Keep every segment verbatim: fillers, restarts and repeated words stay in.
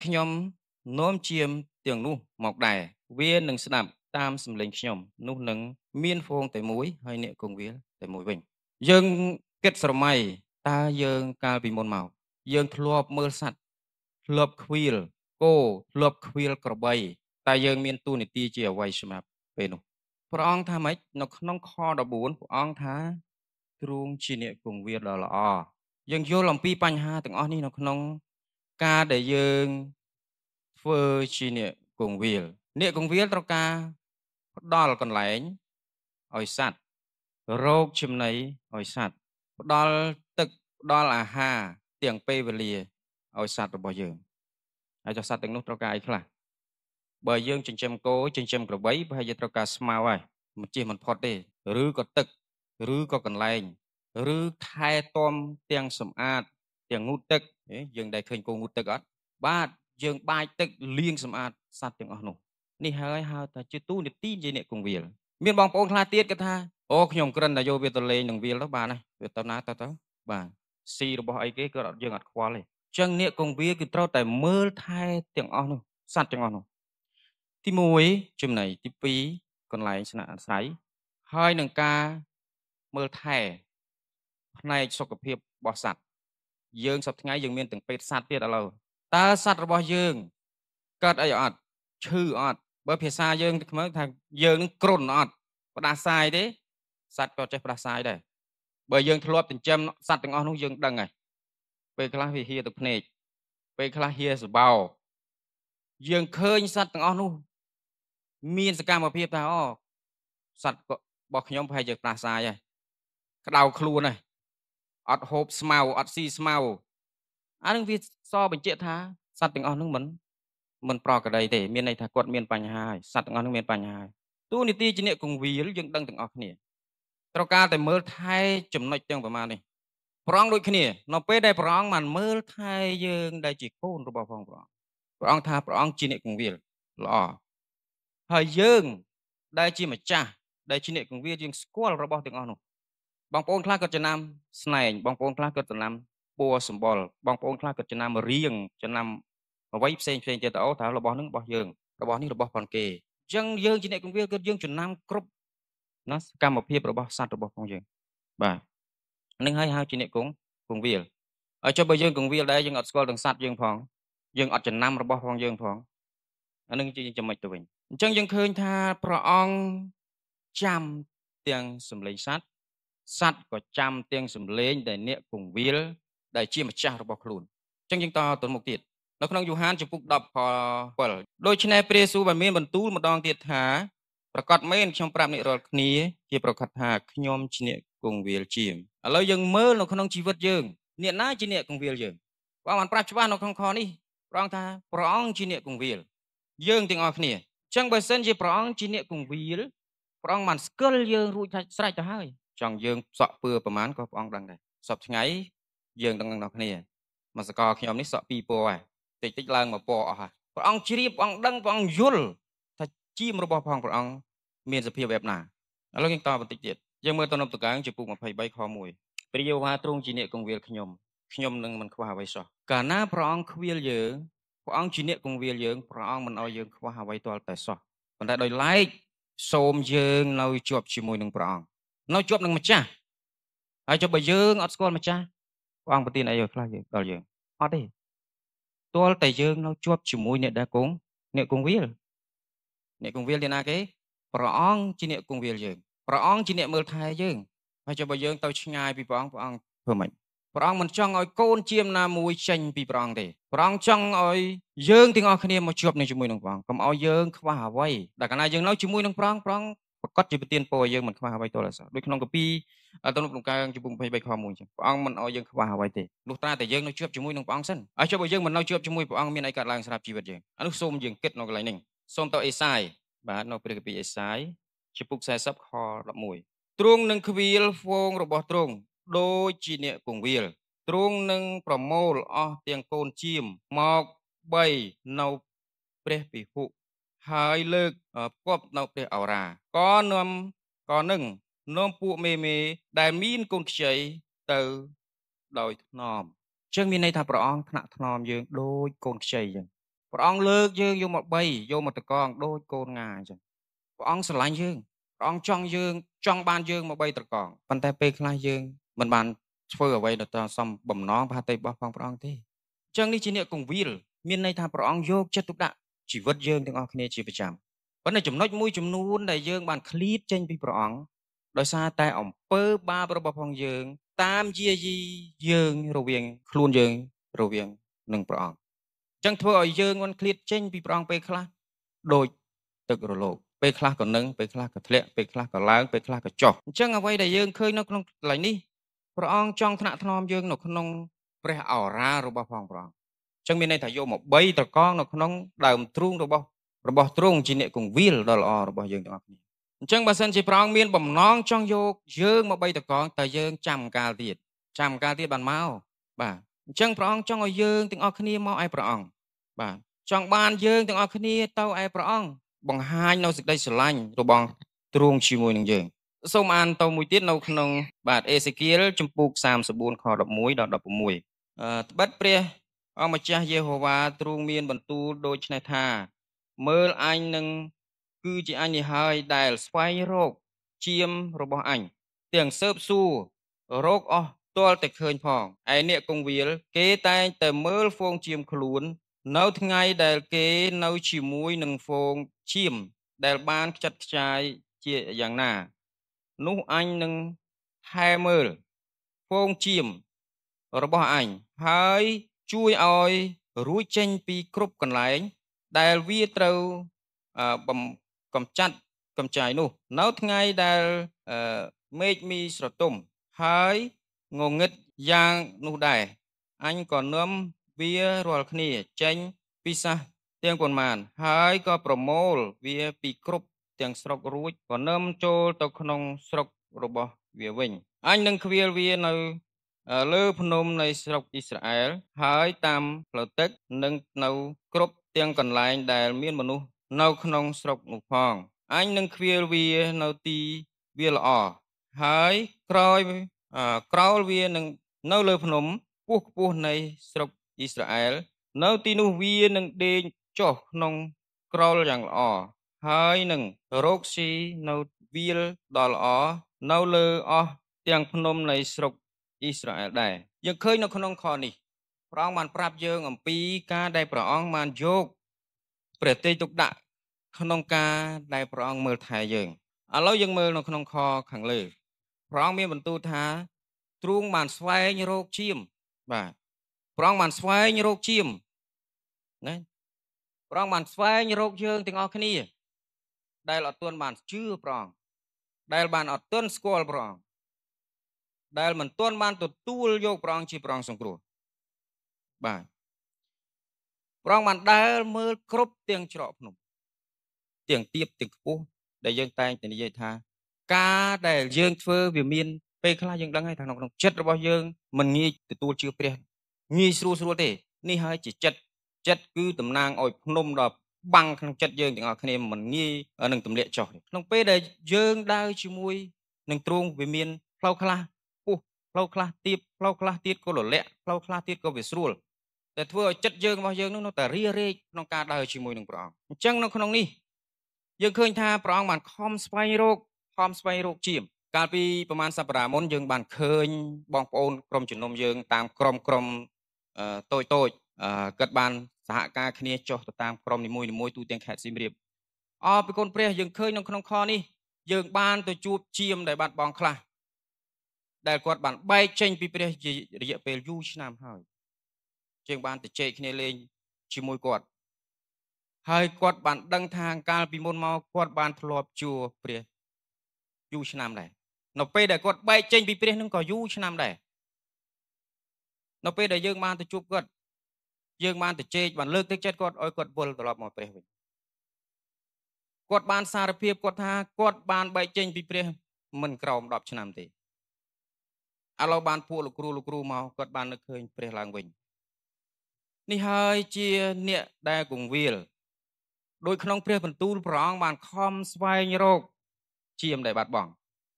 ខ្ញុំនាំជាមទាំងនោះមកដែរវានឹងស្ដាប់តាមសំឡេងខ្ញុំនោះនឹងមានហ្វូងតែមួយហើយអ្នកគង្វាលតែមួយវិញយើងគិតស្រមៃតើយើងកាលពីមុនមកយើងធ្លាប់មើលសត្វធ្លាប់ខ្វៀលគោធ្លាប់ខ្វៀលក្របីតែយើងមានទូនាទីជាអ្វីសម្រាប់ពេលនោះព្រះអង្គថាម៉េចនៅក្នុងខដបួនព្រះអង្គថាទ្រង់ជាអ្នកគង្វាលដ៏ល្អយើងយល់អំពីបញ្ហាទាំងអស់នេះនៅក្នុងការដែលយើងធ្វើជាអ្នកគង្វាលអ្នកគង្វាលត្រូវការផ្ដល់កន្លែងឲ្យសត្វរោគចំណីឲ្យសត្វផ្ដល់ទឹកផ្ដល់អាហារទាំងពេលវេលាឲ្យសត្វរបស់យើងហើយចុះសត្វទាំងនោះត្រូវការអីខ្លះបើយើងចិញ្ចឹមគោចិញ្ចឹមក្របីប្រហែលជាត្រូវការស្មៅហើយមិនជិះមិនផុតទេឬក៏ទឹកឬក៏កន្លែងឬថែទាំទាំងសម្អាតទាំងងូតទឹកយើងដែលឃើញគោងូតទឹកអត់បាទយើងបាចទឹកលាងសម្អាតសត្វទាំងអស់នោះនេះហើយហៅថាជាទូនាទីជាអ្នកគង្វាលមានបងប្អូនខ្លះទៀតគាត់ថាអូខ្ញុំគ្រាន់តែយកវាទៅលេងនឹងវាលទៅបានហើយវាទៅណាទៅទៅបាទស៊ីរបស់អីគេគាត់អត់យើងអត់ខ្វល់ទេអញ្ចឹងអ្នកគង្វាលគឺត្រូវតែមើលថែទាំងអស់នោះសត្វទាំងអស់នោះទីមួយចំណីទីពីរកន្លែងស្នាក់អាស្រ័យហើយនឹងការមើលថែផ្នែកសុខភាពរបស់សត្វយើងសប្តាហ៍ថ្ងៃយើងមានទាំងពេទ្យសត្វទៀតឥឡូវតើសត្វរបស់យើងកើតអីអត់ឈឺអត់បើភាសាយើងខ្មើថាយើងនឹងគ្រុនអត់ផ្ដាសាយទេសត្វក៏ចេះផ្ដាសាយដែរបើយើងធ្លាប់ចិញ្ចឹមសត្វទាំងអស់នោះយើងដឹងហើយពេលខ្លះវាហៀទៅភ្នែកពេលខ្លះហៀសបោយើងឃើញសត្វទាំងអស់នោះមានសកម្មភាពថាអូសត្វរបស់ខ្ញុំប្រហែលជាផ្ដាសាយហើយក្តៅខ្លួនហើយអត់ហូបស្មៅអត់ស៊ីស្មៅអានឹងវាសបញ្ជាក់ថាសត្វទាំងអស់នោះមិនមិនប្រក្រតីទេមានន័យថាគាត់មានបញ្ហាហើយសត្វទាំងអស់នោះមានបញ្ហាហើយទូនីតិជាអ្នកគង្វាលយើងដឹងទាំងអស់គ្នាត្រូវការតែមើលថែចំណុចទាំងប្រមាណនេះព្រះអង្គដូចគ្នានៅពេលដែលព្រះអង្គបានមើលថែយើងដែលជាកូនរបស់ព្រះអង្គព្រះអង្គថាព្រះអង្គជាអ្នកគង្វាលល្អហើយយើងដែលជាម្ចាស់ដែលជាអ្នកគង្វាលយើងស្គាល់របស់ទាំងអស់នោះបងប្អូនខ្លះក៏ចំណាំស្នែងបងប្អូនខ្លះក៏ចំណាំពណ៌សម្បុរបងប្អូនខ្លះក៏ចំណាំរៀងចំណាំអ្វីផ្សេងផ្សេងទៀតទៅអូថារបស់នឹងរបស់យើងរបស់នេះរបស់ផងគេអញ្ចឹងយើងជាអ្នកគង្វាលគឺយើងចំណាំគ្រប់ណាសកម្មភាពរបស់សត្វរបស់ផងយើងបាទនឹងហើយហៅជាអ្នកគង្គង្វាលហើយចុះបើយើងគង្វាលដែរយើងអត់ស្គាល់ទាំងសត្វយើងផងយើងអត់ចំណាំរបស់ផងយើងផងអានឹងជាចំណុចទៅវិញអញ្ចឹងយើងឃើញថាព្រះអង្គចាំទាំងសម្លេងសត្វសត្វក៏ចាំទាំងសម្លេងដែលអ្នកគង្វាលដែលជាម្ចាស់របស់ខ្លួនអញ្ចឹងយើងតទៅមុខទៀតនៅក្នុងយូហានចំពុកដប់ខbảyដូច្នេះព្រះយេស៊ូវបានមានបន្ទូលម្ដងទៀតថាប្រកាសមែនខ្ញុំប្រាប់អ្នករាល់គ្នាជាប្រកាសថាខ្ញុំជាអ្នកគង្វាលជាមឥឡូវយើងមើលនៅក្នុងជីវិតយើងអ្នកណាជាអ្នកគង្វាលយើងព្រះអង្គបានប្រាប់ច្បាស់នៅក្នុងខនេះព្រះអង្គថាព្រះអង្គជាអ្នកគង្វាលយើងទាំងអស់គ្នាអញ្ចឹងបើសិនជាព្រះអង្គជាអ្នកគង្វាលព្រះអង្គបានស្គាល់យើងរួចស្រេចទៅហើយចង់យើងសក់ពើប្រមាណក៏ព្រះអង្គដឹងដែរសពថ្ងៃយើងដឹងទាំងអស់គ្នាមកសកលខ្ញុំនេះសក់ពីរពណ៌ហើយតិចតិចឡើងមកពណ៌អស់ហើយព្រះអង្គជ្រាបព្រះអង្គដឹងព្រះអង្គយល់ថាជាមរបស់ផងព្រះអង្គមានសភាពបែបណាឥឡូវយើងតបន្តិចទៀតយើងមើលទៅនៅតកាងចំពុកยี่สิบสามខមួយព្រះយេហូវ៉ាទ្រង់ជាអ្នកគង្វាលខ្ញុំខ្ញុំនឹងមិនខ្វះអ្វីសោះកាលណាព្រះអង្គខ្វៀលយើងព្រះអង្គជាអ្នកគង្វាលយើងព្រះអង្គមិនឲ្យយើងខ្វះអ្វីទាល់តែសោះប៉ុន្តែដោយឡែកសូមយើងនៅជាប់ជាមួយនឹងព្រះអង្គនៅជាប់នឹងម្ចាស់ហើយចុះបើយើងអត់ស្គាល់ម្ចាស់ព្រះអង្គប្រទានអីឲ្យខ្លះយើងដល់យើងអត់ទេទាល់តែយើងនៅជាប់ជាមួយអ្នកដែលគង់អ្នកគង្វាលអ្នកគង្វាលទីណាគេព្រះអង្គជាអ្នកគង្វាលយើងព្រះអង្គជាអ្នកមើលថែយើងហើយចុះបើយើងទៅឆ្ងាយពីព្រះអង្គព្រះអង្គធ្វើម៉េចព្រះអង្គមិនចង់ឲ្យកូនជាមណាមួយចេញពីព្រះអង្គទេព្រះអង្គចង់ឲ្យយើងទាំងអស់គ្នាមកជាប់នឹងជាមួយនឹងព្រះអង្គកុំឲ្យយើងខ្វះអ្វីដែលកាលណាយើងនៅជាមួយនឹងព្រះអង្គព្រះអង្គប្រកាសជាប្រទានពរយើងមិនខ្វះអ្វីទោះឡើយសោះដូចក្នុងកាពីទំនុកដំកើងចំពុកยี่สิบสามខមួយអញ្ចឹងព្រះអង្គមិនឲ្យយើងខ្វះអ្វីទេលុះត្រាតែយើងនៅជាប់ជាមួយនឹងព្រះអង្គសិនហើយចុះបើយើងមិននៅជាប់ជាមួយព្រះអង្គមានអីកើតឡើងសម្រាប់ជីវិតយើងអានោះសូមយើងគិតនៅកន្លែងនេះសូមទៅអេសាយបាទនៅព្រះគម្ពីរអេសាយចំពុកสี่สิบខelevenទ្រង់នឹងខ្វៀលហ្វូងរបស់ទ្រង់ដូចជាអ្នកគង្វាលទ្រង់នឹងប្រមូលអស់ទាំងកូនជាមមកបីនៅព្រះពិហុហើយលើកផ្គប់នៅព្រះអរាក៏នាំក៏នឹងនាំពួកមេមេដែលមានកូនខ្ចីទៅដោយថ្នមអញ្ចឹងមានន័យថាព្រះអង្គថ្នាក់ថ្នមយើងដូចកូនខ្ចីអញ្ចឹងព្រះអង្គលើកយើងយកមកបីយកមកតកងដូចកូនងាអញ្ចឹងព្រះអង្គស្រឡាញ់យើងព្រះអង្គចង់យើងចង់បានយើងមកបីតកងប៉ុន្តែពេលខ្លះយើងមិនបានធ្វើអ្វីដល់តាមបំណងប្រតិបត្តិរបស់ព្រះអង្គទេអញ្ចឹងនេះជាអ្នកគង្វាលមានន័យថាព្រះអង្គយកចិត្តទុកដាក់ជីវិតយើងទាំងអស់គ្នាជាប្រចាំប៉ុន្តែចំណុចមួយចំនួនដែលយើងបានឃ្លាតចេញពីព្រះអង្គដោយសារតែអំពើបាបរបស់ផងយើងតាមយាយីយើងរវាងខ្លួនយើងរវាងនឹងព្រះអង្គអញ្ចឹងធ្វើឲ្យយើងមិនឃ្លាតចេញពីព្រះអង្គពេលខ្លះដូចទឹករលកពេលខ្លះក៏នឹងពេលខ្លះក៏ធ្លាក់ពេលខ្លះក៏ឡើងពេលខ្លះក៏ចុះអញ្ចឹងអ្វីដែលយើងឃើញនៅក្នុងកន្លែងនេះព្រះអង្គចង់ថ្នាក់ថ្នមយើងនៅក្នុងព្រះអរារបស់ផងព្រះអង្គអញ្ចឹងមានន័យថាយកមកបីត្រកងនៅក្នុងដើមទ្រូងរបស់របស់ទ្រង់ជាអ្នកគង្វាលដ៏ល្អរបស់យើងទាំងអស់គ្នាអញ្ចឹងបើសិនជាព្រះអង្គមានបំណងចង់យកយើងមកបីតកងតើយើងចាំកាលទៀតចាំកាលទៀតបានមកបាទអញ្ចឹងព្រះអង្គចង់ឲ្យយើងទាំងអស់គ្នាមកឯព្រះអង្គបាទចង់បានយើងទាំងអស់គ្នាទៅឯព្រះអង្គបង្ហាញនៅសេចក្តីស្រឡាញ់របស់ទ្រង់ជាមួយនឹងយើងសូមអានទៅមួយទៀតនៅក្នុងបាទអេសេគៀលជំពូកសាមសិបបួនខដប់មួយដល់ដប់៦អឺត្បិតព្រះអង្គម្ចាស់យេហូវ៉ាទ្រង់មានបន្ទូលដូច្នេះថាមើលអញនឹងគឺជាអញនេះហើយដែលស្វែងរកជាមរបស់អញទាំងសើបសួររកអស់ទាល់តែឃើញផងឯអ្នកគង្វាលគេតែងតែមើលហ្វូងជាមខ្លួននៅថ្ងៃដែលគេនៅជាមួយនឹងហ្វូងជាមដែលបានខ្ចាត់ខ្ចាយជាយ៉ាងណានោះអញនឹងថែមើលហ្វូងជាមរបស់អញហើយជួយឲ្យរួចចេញពីគ្រប់កន្លែងដែលវាត្រូវបំកំចាត់កំចាយនោះនៅថ្ងៃដែលមេឃមីស្រទុំហើយងងឹតយ៉ាងនោះដែរអញក៏នាំវារាល់គ្នាចេញពីសះទាំងប៉ុន្មានហើយក៏ប្រមូលវាពីគ្រប់ទាំងស្រុករួចក៏នាំចូលទៅក្នុងស្រុករបស់វាវិញអញនឹងឃ្វាលវានៅលើភ្នំនៃស្រុកអ៊ីស្រាអែលហើយតាមផ្លូវទឹកនឹងនៅគ្រប់ទាំងកន្លែងដែលមានមនុស្សនៅក្នុងស្រុកនោះផងអញនឹងឃ្វាលវានៅទីវាល្អហើយក្រោយក្រោលវានឹងនៅលើភ្នំខ្ពស់ខ្ពស់នៃស្រុកអ៊ីស្រាអែលនៅទីនោះវានឹងដេកចុះក្នុងក្រោលយ៉ាងល្អហើយនឹងរកស៊ីនៅវាលដ៏ល្អនៅលើអស់ទាំងភ្នំនៃស្រុកអ៊ីស្រាអែលដែរយើងឃើញនៅក្នុងខនេះព្រះអង្គបានប្រាប់យើងអំពីការដែលព្រះអង្គបានយកព្រះទ័យទុកដាក់ក្នុងការដែលព្រះអង្គមើលថែយើងឥឡូវយើងមើលនៅក្នុងខខាងលើព្រះអង្គមានបន្ទូលថាទ្រង់បានស្វែងរកជាមបាទព្រះអង្គបានស្វែងរកជាមណាព្រះអង្គបានស្វែងរកយើងទាំងអស់គ្នាដែលអត់ទាន់បានជឿព្រះអង្គដែលបានអត់ទាន់ស្គាល់ព្រះអង្គដែលមិនទាន់បានទទួលយកព្រះអង្គជាព្រះអង្គសង្គ្រោះបាទព្រះអង្គបានដើរមើលគ្រប់ទាំងច្រកភ្នំទាំងទាបទាំងខ្ពស់ដែលយើងតែងតែនិយាយថាការដែលយើងធ្វើវាមានពេលខ្លះយើងដឹងហើយថាក្នុងចិត្តរបស់យើងមិនងាយទទួលជឿព្រះងាយស្រួលស្រួលទេនេះហើយជាចិត្តចិត្តគឺតំណាងឲ្យភ្នំដល់បាំងក្នុងចិត្តយើងទាំងអស់គ្នាមិនងាយនឹងទម្លាក់ចុះក្នុងពេលដែលយើងដើរជាមួយនឹងទ្រង់វាមានផ្លូវខ្លះពុះផ្លូវខ្លះទាបផ្លូវខ្លះទៀតក៏លលាក់ផ្លូវខ្លះទៀតក៏វាស្រួលតែធ្វើឲ្យចិត្តយើងរបស់យើងនោះនៅតែរារែកក្នុងការដើរជាមួយនឹងព្រះអង្គអញ្ចឹងនៅក្នុងនេះយើងឃើញថាព្រះអង្គបានខំស្វែងរកខំស្វែងរកជាមកាលពីប្រហែលសប្តាហ៍មុនយើងបានឃើញបងប្អូនក្រុមជំនុំយើងតាមក្រុមក្រុមតូចតូចគាត់បានសហការគ្នាចុះទៅតាមក្រុមនីមួយៗទូទាំងខេត្តសៀមរាបអរពីគុណព្រះយើងឃើញនៅក្នុងខនេះយើងបានទៅជួបជាមដែលបាត់បង់ខ្លះដែលគាត់បានបែកចេញពីព្រះរយៈពេលយូរឆ្នាំហើយយើងបានទៅជែកគ្នាលេងជាមួយគាត់ហើយគាត់បានដឹងថាកាលពីមុនមកគាត់បានធ្លាប់ជួបព្រះយូរឆ្នាំដែរនៅពេលដែលគាត់បែកចេញពីព្រះនឹងក៏យូរឆ្នាំដែរនៅពេលដែលយើងបានទៅជួបគាត់យើងបានទៅជែកបានលើកទឹកចិត្តគាត់ឲ្យគាត់វិលត្រឡប់មកព្រះវិញគាត់បានសារភាពគាត់ថាគាត់បានបែកចេញពីព្រះមិនក្រោមដប់ឆ្នាំទេឥឡូវបានពួកលោកគ្រូលោកគ្រូមកគាត់បាននឹកឃើញព្រះឡើងវិញនេះហើយជាអ្នកដែលគង្វាលដោយក្នុងព្រះបន្ទូលព្រះអង្គបានខំស្វែងរកជាមដែលបាត់បង់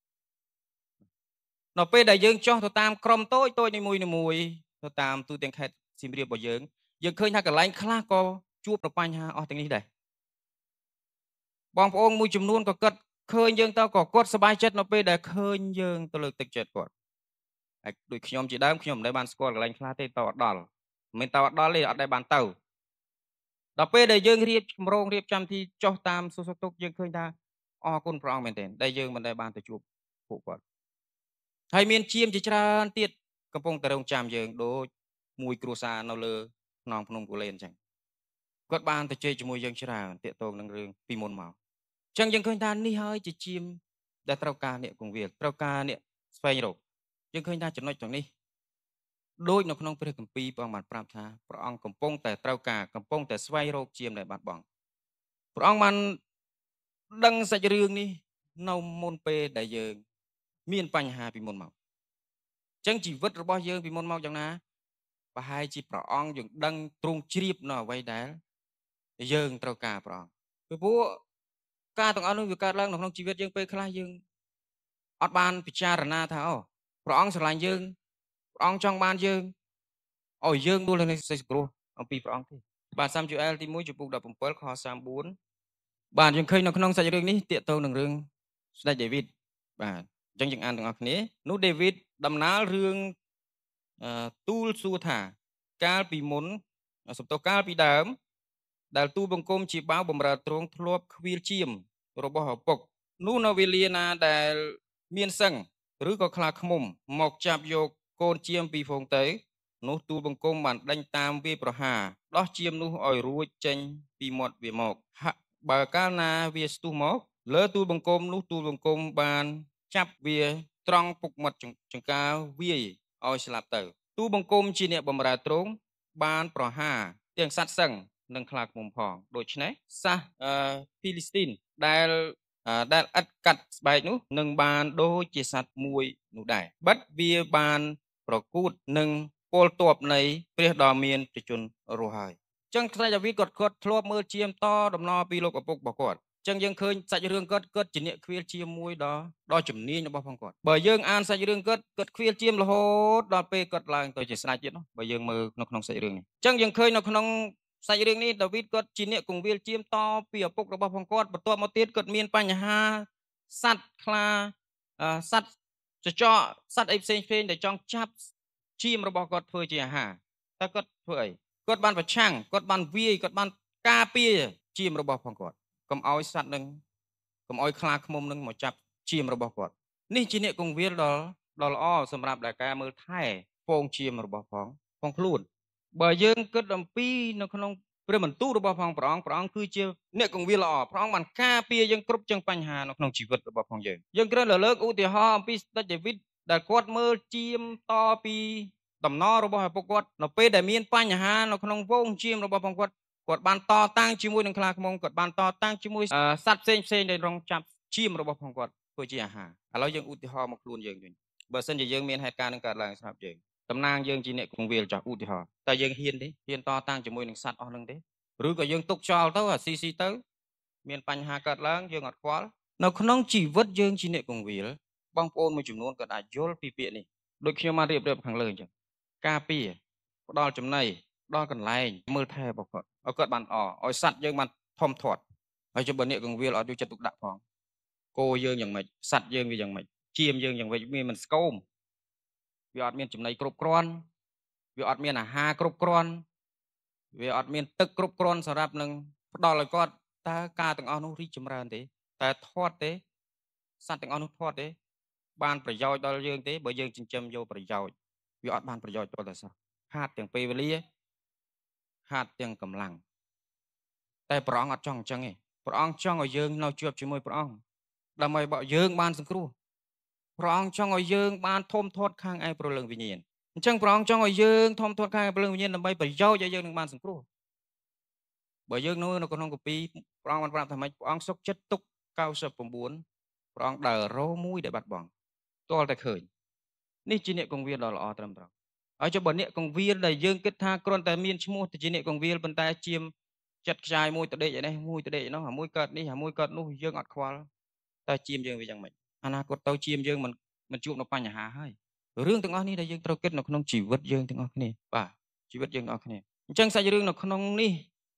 នៅពេលដែលយើងចោះទៅតាមក្រុមតូចតូចនីមួយនីមួយទៅតាមទូទាំងខេត្តសៀមរាបរបស់យើងយើងឃើញថាកន្លែងខ្លះក៏ជួបនៅបញ្ហាអស់ទាំងនេះដែរបងប្អូនមួយចំនួនក៏គាត់ឃើញយើងទៅក៏គាត់សប្បាយចិត្តនៅពេលដែលឃើញយើងទៅលើកទឹកចិត្តគាត់ហើយដូចខ្ញុំជាដើមខ្ញុំមិនដែលបានស្គាល់កន្លែងខ្លះទេតអត់ដល់មិនមែនតអត់ដល់ទេអត់ដែលបានទៅដល់ពេលដែលយើងរៀបគម្រោងរៀបចំទីចុះតាមសុខទុក្ខយើងឃើញថាអរគុណព្រះអង្គមែនទែនដែលយើងមិនដែលបានទៅជួបពួកគាត់ហើយមានជាមជាច្រើនទៀតកំពុងតែរងចាំយើងដូចមួយគ្រួសារនៅលើខ្នងភ្នំគូលែនអញ្ចឹងគាត់បានទៅជែកជាមួយយើងច្រើនតាក់ទងនឹងរឿងពីមុនមកអញ្ចឹងយើងឃើញថានេះហើយជាជាមដែលត្រូវការអ្នកគង្វាលត្រូវការអ្នកស្វែងរកយើងឃើញថាចំណុចទាំងនេះដូចនៅក្នុងព្រះគម្ពីរព្រះអង្គបានប្រាប់ថាព្រះអង្គកំពុងតែត្រូវការកំពុងតែស្វែងរកជាមដែលបាត់បង់ព្រះអង្គបានដឹងសាច់រឿងនេះនៅមុនពេលដែលយើងមានបញ្ហាពីមុនមកអញ្ចឹងជីវិតរបស់យើងពីមុនមកយ៉ាងណាប្រហែលជាព្រះអង្គយើងដឹងទ្រង់ជ្រាបនៅអ្វីដែលយើងត្រូវការព្រះអង្គពីព្រោះការទាំងអស់នោះវាកើតឡើងនៅក្នុងជីវិតយើងពេលខ្លះយើងអត់បានពិចារណាថាអូព្រះអង្គស្រឡាញ់យើងព្រះអង្គចង់បានយើងឲ្យយើងដួលនៅសេចក្ដីសង្គ្រោះអំពីព្រះអង្គទេបាទសាមជូអែលទីមួយចំពុកដប់bảyខសាមបួនបាទយើងឃើញនៅក្នុងសាច់រឿងនេះទាក់ទងនឹងរឿងស្ដេចដាវីតបាទអញ្ចឹងយើងអានទាំងអស់គ្នានោះដាវីតដំណើររឿងអឺទូលសួរថាកាលពីមុនសំទោសកាលពីដើមដែលទូលបង្គំជាបាវបំរើទ្រង់ធ្លាប់ខ្វៀលជាមរបស់ឪពុកនោះនៅវេលាណាដែលមានសឹងឬក៏ខ្លាឃ្មុំមកចាប់យកកូនជាមពីហ្វូងទៅនោះទូលបង្គំបានដេញតាមវាប្រហារដោះជាមនោះឲ្យរួចចេញពីមាត់វាមកហាក់បើកាលណាវាស្ទុះមកលើទូលបង្គំនោះទូលបង្គំបានចាប់វាត្រង់ពុកមាត់ចង្ការវាយឲ្យស្លាប់ទៅទូលបង្គំជាអ្នកបម្រើទ្រង់បានប្រហារទាំងសត្វសឹងនិងខ្លាឃ្មុំផងដូច្នេះសាសអឺភីលីស្ទីនដែលដែលឥតកាត់ស្បែកនោះនឹងបានដូចជាសត្វមួយនោះដែរបិទវាបានប្រកួតនឹងពលទ័ពនៃព្រះដ៏មានប្រជជនរស់ហើយអញ្ចឹងស្ដេចដាវីតគាត់គាត់ធ្លាប់មើលជាមតដំណរពីលោកឪពុករបស់គាត់អញ្ចឹងយើងឃើញសាច់រឿងគាត់គាត់ជាអ្នកខ្វៀលជាមួយដ៏ដ៏ជំនាញរបស់ផងគាត់បើយើងអានសាច់រឿងគាត់គាត់ខ្វៀលជាមរហូតដល់ពេលគាត់ឡើងទៅជាស្ដេចទៀតនោះបើយើងមើលនៅក្នុងសាច់រឿងនេះអញ្ចឹងយើងឃើញនៅក្នុងសាច់រឿងនេះដាវីតគាត់ជាអ្នកគង្វាលជាមតពីឪពុករបស់ផងគាត់បន្ទាប់មកទៀតគាត់មានបញ្ហាសត្វខ្លាសត្វចចកសត្វអីផ្សេងផ្សេងដែលចង់ចាប់ជាមរបស់គាត់ធ្វើជាអាហារតែគាត់ធ្វើអីគាត់បានប្រឆាំងគាត់បានវាយគាត់បានការពារជាមរបស់ផងគាត់កុំឲ្យសត្វនឹងកុំឲ្យខ្លាឃ្មុំនឹងមកចាប់ជាមរបស់គាត់នេះជាអ្នកគង្វាលដ៏ដ៏ល្អសម្រាប់ដែលការមើលថែពងជាមរបស់ផងផងខ្លួនបើយើងគិតអំពីនៅក្នុងព្រះបន្ទូលរបស់ផងព្រះអង្គព្រះអង្គគឺជាអ្នកគង្វាលល្អព្រះអង្គបានការពារយើងគ្រប់ចឹងបញ្ហានៅក្នុងជីវិតរបស់ផងយើងយើងគ្រាន់តែលើកឧទាហរណ៍អំពីស្ដេចដាវីតដែលគាត់មើលជាមតពីដំណររបស់ឪពុកគាត់នៅពេលដែលមានបញ្ហានៅក្នុងវងជាមរបស់ផងគាត់គាត់បានតតាំងជាមួយនឹងខ្លាឃ្មុំគាត់បានតតាំងជាមួយសត្វផ្សេងផ្សេងដែលរងចាប់ជាមរបស់ផងគាត់ធ្វើជាអាហារឥឡូវយើងឧទាហរណ៍មកខ្លួនយើងវិញបើសិនជាយើងមានហេតុការណ៍នឹងកើតឡើងស្រាប់យើងតំណាងយើងជាអ្នកគង្វាលចោះឧទាហរណ៍តែយើងហ៊ានទេហ៊ានតតាំងជាមួយនឹងសត្វអស់នឹងទេឬក៏យើងទុកចោលទៅអាស៊ីស៊ីទៅមានបញ្ហាកើតឡើងយើងអត់ខ្វល់នៅក្នុងជីវិតយើងជាអ្នកគង្វាលបងប្អូនមួយចំនួនក៏អាចយល់ពីពាក្យនេះដូចខ្ញុំបានរៀបរាប់ខាងលើអញ្ចឹងការពារផ្ដល់ចំណីផ្ដល់កន្លែងមើលថែរបស់គាត់ឲ្យគាត់បានអឲ្យសត្វយើងបានធំធាត់ហើយજોបើអ្នកគង្វាលអត់យកចិត្តទុកដាក់ផងគោយើងយ៉ាងម៉េចសត្វយើងវាយ៉ាងម៉េចជាមយើងយ៉ាងម៉េចវាមិនស្គមវាអត់មានចំណីគ្រប់គ្រាន់វាអត់មានអាហារគ្រប់គ្រាន់វាអត់មានទឹកគ្រប់គ្រាន់សម្រាប់នឹងផ្ដល់ឲ្យគាត់តើការទាំងអស់នោះរីកចម្រើនទេតើធាត់ទេសត្វទាំងអស់នោះធាត់ទេបានប្រយោជន៍ដល់យើងទេបើយើងចិញ្ចឹមយកប្រយោជន៍វាអត់បានប្រយោជន៍ដល់តែសោះខាតទាំងពេលវេលាខាតទាំងកម្លាំងតែព្រះអង្គអត់ចង់អញ្ចឹងទេព្រះអង្គចង់ឲ្យយើងនៅជួបជាមួយព្រះអង្គដើម្បីបកយើងបានសង្គ្រោះព្រះអង្គចង់ឲ្យយើងបានធំធាត់ខាងឯព្រលឹងវិញ្ញាណអញ្ចឹងព្រះអង្គចង់ឲ្យយើងធំធាត់ខាងឯព្រលឹងវិញ្ញាណដើម្បីប្រយោជន៍ឲ្យយើងនឹងបានសង្គ្រោះបើយើងនៅនៅក្នុងកាពីព្រះអង្គបានប្រាប់ថាម៉េចព្រះអង្គសុខចិត្តទុកកៅសិប៩ព្រះអង្គដើររោមួយដែលបាត់បង់ទាល់តែឃើញនេះជាអ្នកគង្វាលដ៏ល្អត្រឹមត្រូវហើយចុះបើអ្នកគង្វាលដែលយើងគិតថាគ្រាន់តែមានឈ្មោះទៅជាអ្នកគង្វាលប៉ុន្តែជាចិត្តខ្ចាយមួយតដេកឯនេះមួយតដេកនោះអាមួយកើតនេះអាមួយកើតនោះយើងអត់ខ្វល់តែជាមយើងវាយ៉ាងម៉េចអនាគតទៅជាមយើងមិនមិនជួបនៅបញ្ហាហើយរឿងទាំងអស់នេះដែលយើងត្រូវគិតនៅក្នុងជីវិតយើងទាំងអស់គ្នាបាទជីវិតយើងទាំងអស់គ្នាអញ្ចឹងសាច់រឿងនៅក្នុងនេះ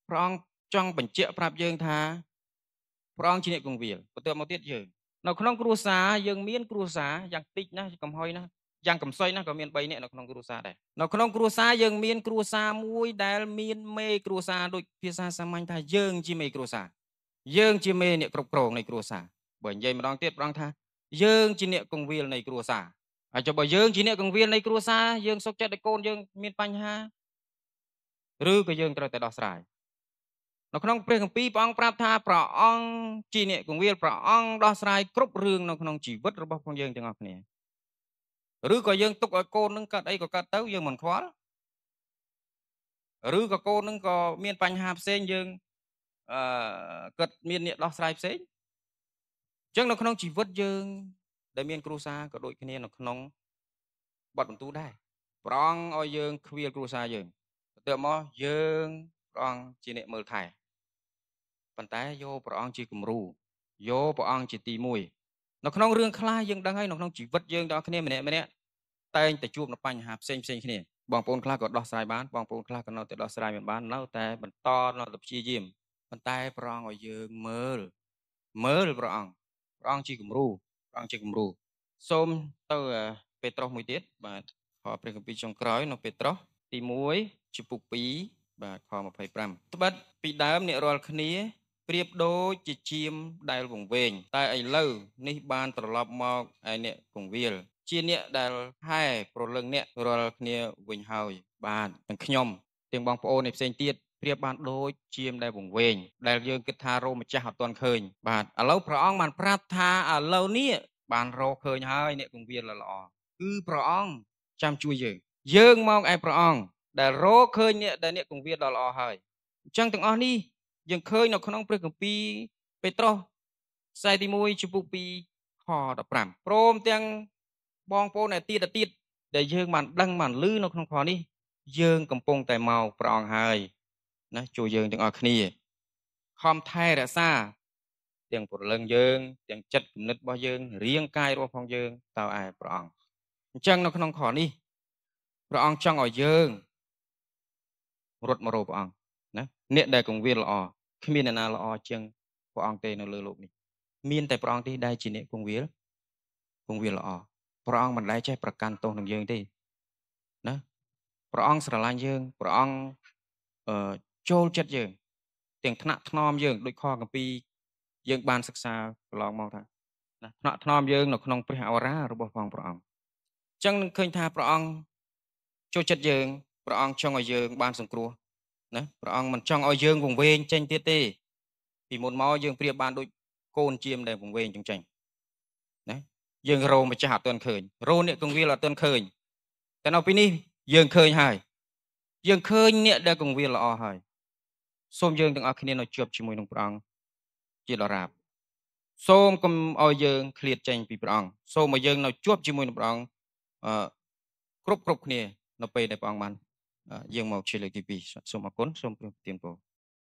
ព្រះអង្គចង់បញ្ជាក់ប្រាប់យើងថាព្រះអង្គជាអ្នកគង្វាលបន្ទាប់មកទៀតយើងនៅក្នុងគ្រួសារយើងមានគ្រួសារយ៉ាងតិចណាស់កំហុយណាស់យ៉ាងកំសុយណាស់ក៏មាន3នាក់នៅក្នុងគ្រួសារដែរនៅក្នុងគ្រួសារយើងមានគ្រួសារមួយដែលមានមេគ្រួសារដូចភាសាសាមញ្ញថាយើងជាមេគ្រួសារយើងជាមេអ្នកគ្រប់គ្រងនៃគ្រួសារបើនិយាយម្ដងទៀតព្រះអង្គថាយើងជាអ្នកគង្វាលនៃគ្រួសារហើយចុះបើយើងជាអ្នកគង្វាលនៃគ្រួសារយើងសុខចិត្តឲ្យកូនយើងមានបញ្ហាឬក៏យើងត្រូវតែដោះស្រាយនៅក្នុងព្រះគម្ពីរព្រះអង្គប្រាប់ថាព្រះអង្គជាអ្នកគង្វាលព្រះអង្គដោះស្រាយគ្រប់រឿងនៅក្នុងជីវិតរបស់ផងយើងទាំងអស់គ្នាឬក៏យើងទុកឲ្យកូននឹងកើតអីក៏កើតទៅយើងមិនខ្វល់ឬក៏កូននឹងក៏មានបញ្ហាផ្សេងយើងអឺគាត់មានអ្នកដោះស្រាយផ្សេងអញ្ចឹងនៅក្នុងជីវិតយើងដែលមានគ្រួសារក៏ដូចគ្នានៅក្នុងបទបន្ទូលដែរព្រះអង្គឲ្យយើងខ្វៀលគ្រួសារយើងបន្ទាប់មកយើងព្រះអង្គជាអ្នកមើលថែប៉ុន្តែយកព្រះអង្គជាគំរូយកព្រះអង្គជាទីមួយនៅក្នុងរឿងខ្លះយើងដឹងហើយនៅក្នុងជីវិតយើងទាំងគ្នាម្នាក់ម្នាក់តែងតែជួបនៅបញ្ហាផ្សេងផ្សេងគ្នាបងប្អូនខ្លះក៏ដោះស្រាយបានបងប្អូនខ្លះក៏នៅតែដោះស្រាយមិនបាននៅតែបន្តនៅតែព្យាយាមប៉ុន្តែព្រះអង្គឲ្យយើងមើលមើលព្រះអង្គព្រះអង្គជាគំរូព្រះអង្គជាគំរូសូមទៅពេត្រុសមួយទៀតបាទខព្រះគម្ពីរចុងក្រោយនៅពេត្រុសទីមួយចំពុកពីរបាទខម្ភៃប្រាំត្បិតពីដើមអ្នករាល់គ្នាប្រៀបដូចជាជាមដែលវង្វេងតែឥឡូវនេះបានត្រឡប់មកឯអ្នកគង្វាលជាអ្នកដែលហែប្រលឹងអ្នករាល់គ្នាវិញហើយបាទទាំងខ្ញុំទាំងបងប្អូនឯផ្សេងទៀតប្រៀបបានដូចជាមដែលវង្វេងដែលយើងគិតថារោម្ចាស់អត់ទាន់ឃើញបាទឥឡូវព្រះអង្គបានប្រាប់ថាឥឡូវនេះបានរកឃើញហើយអ្នកគង្វាលល្អគឺព្រះអង្គចាំជួយយើងយើងមកឯព្រះអង្គដែលរកឃើញអ្នកដែលអ្នកគង្វាលដ៏ល្អហើយអញ្ចឹងទាំងអស់នេះយើងឃើញនៅក្នុងព្រះគម្ពីរពេត្រុសខ្សែទីមួយចំពុកពីរខដប់ប្រាំព្រមទាំងបងប្អូនឯទៀតទៀតដែលយើងបានដឹងបានឮនៅក្នុងខនេះយើងកំពុងតែមកព្រះអង្គហើយណាជួយយើងទាំងអស់គ្នាខំថែរក្សាទាំងព្រលឹងយើងទាំងចិត្តគំនិតរបស់យើងរាងកាយរបស់ផងយើងទៅឯព្រះអង្គអញ្ចឹងនៅក្នុងខនេះព្រះអង្គចង់ឲ្យយើងរត់មករកព្រះអង្គណាអ្នកដែលគង្វាលល្អគ្មានអ្នកណាល្អជាងព្រះអង្គទេនៅលើโลกនេះមានតែព្រះអង្គទេដែលជាអ្នកគង្វាលគង្វាលល្អព្រះអង្គមិនដែលចេះប្រកាន់ទោសនឹងយើងទេណាព្រះអង្គស្រឡាញ់យើងព្រះអង្គអឺចូលចិត្តយើងទាំងថ្នាក់ថ្នមយើងដូចខគម្ពីរយើងបានសិក្សាកន្លងមកថាណាថ្នាក់ថ្នមយើងនៅក្នុងព្រះអរារបស់ផងព្រះអង្គអញ្ចឹងនឹងឃើញថាព្រះអង្គចូលចិត្តយើងព្រះអង្គចង់ឲ្យយើងបានសង្គ្រោះណាព្រះអង្គមិនចង់ឲ្យយើងវង្វេងចេញទៀតទេពីមុនមកយើងប្រៀបបានដូចកូនជាមដែលវង្វេងចឹងចេញណាយើងរោម្ចាស់អត់ទាន់ឃើញរោអ្នកគង្វាលអត់ទាន់ឃើញតែនៅពេលនេះយើងឃើញហើយយើងឃើញអ្នកដែលគង្វាលល្អហើយសូមយើងទាំងអស់គ្នានៅជួបជាមួយនឹងព្រះអង្គជាដរាបសូមកុំឲ្យយើងឃ្លាតចេញពីព្រះអង្គសូមឲ្យយើងនៅជួបជាមួយនឹងព្រះអង្គអឺគ្រប់គ្រប់គ្នានៅពេលដែលព្រះអង្គបានយើងមកជាលើកទីពីរសូមអរគុណសូមព្រះទានពរ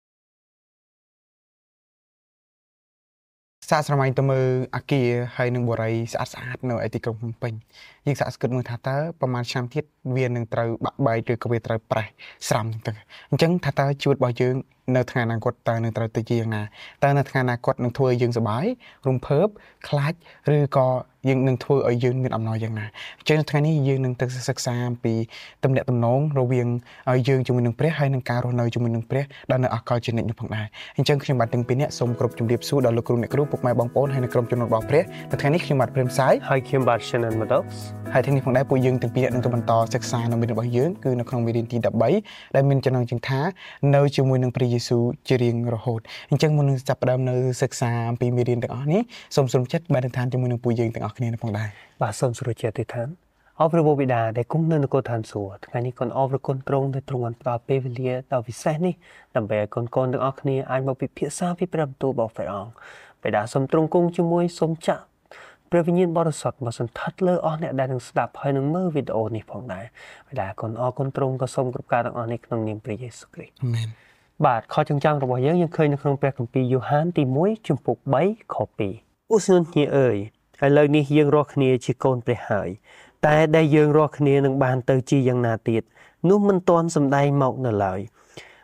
សាកស្រមៃទៅមើលអាគារហើយនឹងបរិយាស្អាតស្អាតនៅឯទីក្រុងភ្នំពេញយើងសាកស្គិតមើលថាតើប្រហែលឆ្នាំទៀតវានឹងត្រូវបាក់បែកឬក៏វាត្រូវប្រេះស្រាំទៅអញ្ចឹងថាតើជីវិតរបស់យើងនៅថ្ងៃអនាគតតើនឹងត្រូវទៅជាយ៉ាងណាតើនៅថ្ងៃអនាគតនឹងធ្វើឲ្យយើងសុបាយរំភើបខ្លាចឬក៏យើងនឹងធ្វើឲ្យយើងមានអំណរយ៉ាងណាអញ្ចឹងថ្ងៃនេះយើងនឹងទៅសិក្សាអំពីទំនាក់ទំនងរវាងយើងជាមួយនឹងព្រះហើយនឹងការរស់នៅជាមួយនឹងព្រះដែលនៅអកលជានិច្ចនោះផងដែរអញ្ចឹងខ្ញុំបាទទាំងពីរនាក់សូមគោរពជម្រាបសួរដល់លោកគ្រូអ្នកគ្រូពុកម៉ែបងប្អូនហើយនឹងក្រុមជំនុំរបស់ព្រះនៅថ្ងៃនេះខ្ញុំបាទព្រាមសាយហើយខ្ញុំបាទ Shannon Maddox ហើយថ្ងៃនេះផងដែរពួកយើងទាំងពីរនាក់នឹងទៅបន្តសិក្សានៅមេរៀនរបស់យើងគឺនៅក្នុងមេរៀនទីដប់បីដែលមានចំណងជើងថានៅជាមួយនឹងព្រះយេស៊ូវជារៀងរហូតអញ្ចឹងមុននឹងចាប់ផ្ដើមនៅសិក្សាអំពីមេរៀនទាំងអស់នេះសូមសូមចិត្តបានឋានជាមួយនឹងពួកយើងទាំងអស់គ្នាផងដែរបាទសូមស្រួលចិត្តទីឋានអរព្រះបិតាដែលគង់នៅនគរឋានសួគ៌ថ្ងៃនេះកូនអរព្រះគុណទ្រង់ដែលទ្រង់បានផ្ដល់ពេលវេលាដ៏ពិសេសនេះដើម្បីឲ្យកូនកូនទាំងអស់គ្នាអាចមកពិភាក្សាពីព្រះបន្ទូលរបស់ព្រះអង្គបិតាសូមទ្រង់គង់ជាមួយសូមចាក់ព្រះវិញ្ញាណបរិសុទ្ធមកសន្ធិដ្ឋលើអស់អ្នកដែលនឹងស្ដាប់ហើយនឹងមើលវីដេអូនេះផងដែរបិតាកូនអរគុណទ្រង់ក៏សូមគ្រប់ការទាំងអស់នេះក្នុងនាមព្រះយេស៊ូវគ្រីស្ទអាមែនបាទខចង្ចាំងរបស់យើងយើងឃើញនៅក្នុងព្រះគម្ពីរយ៉ូហានទីមួយជំពូកបីខពីរឧស្សាហ៍គ្នាអើយឥឡូវនេះយើងរាល់គ្នាជាកូនព្រះហើយតែដែលយើងរាល់គ្នានឹងបានទៅជាយ៉ាងណាទៀតនោះមិនទាន់សម្ដែងមកនៅឡើយ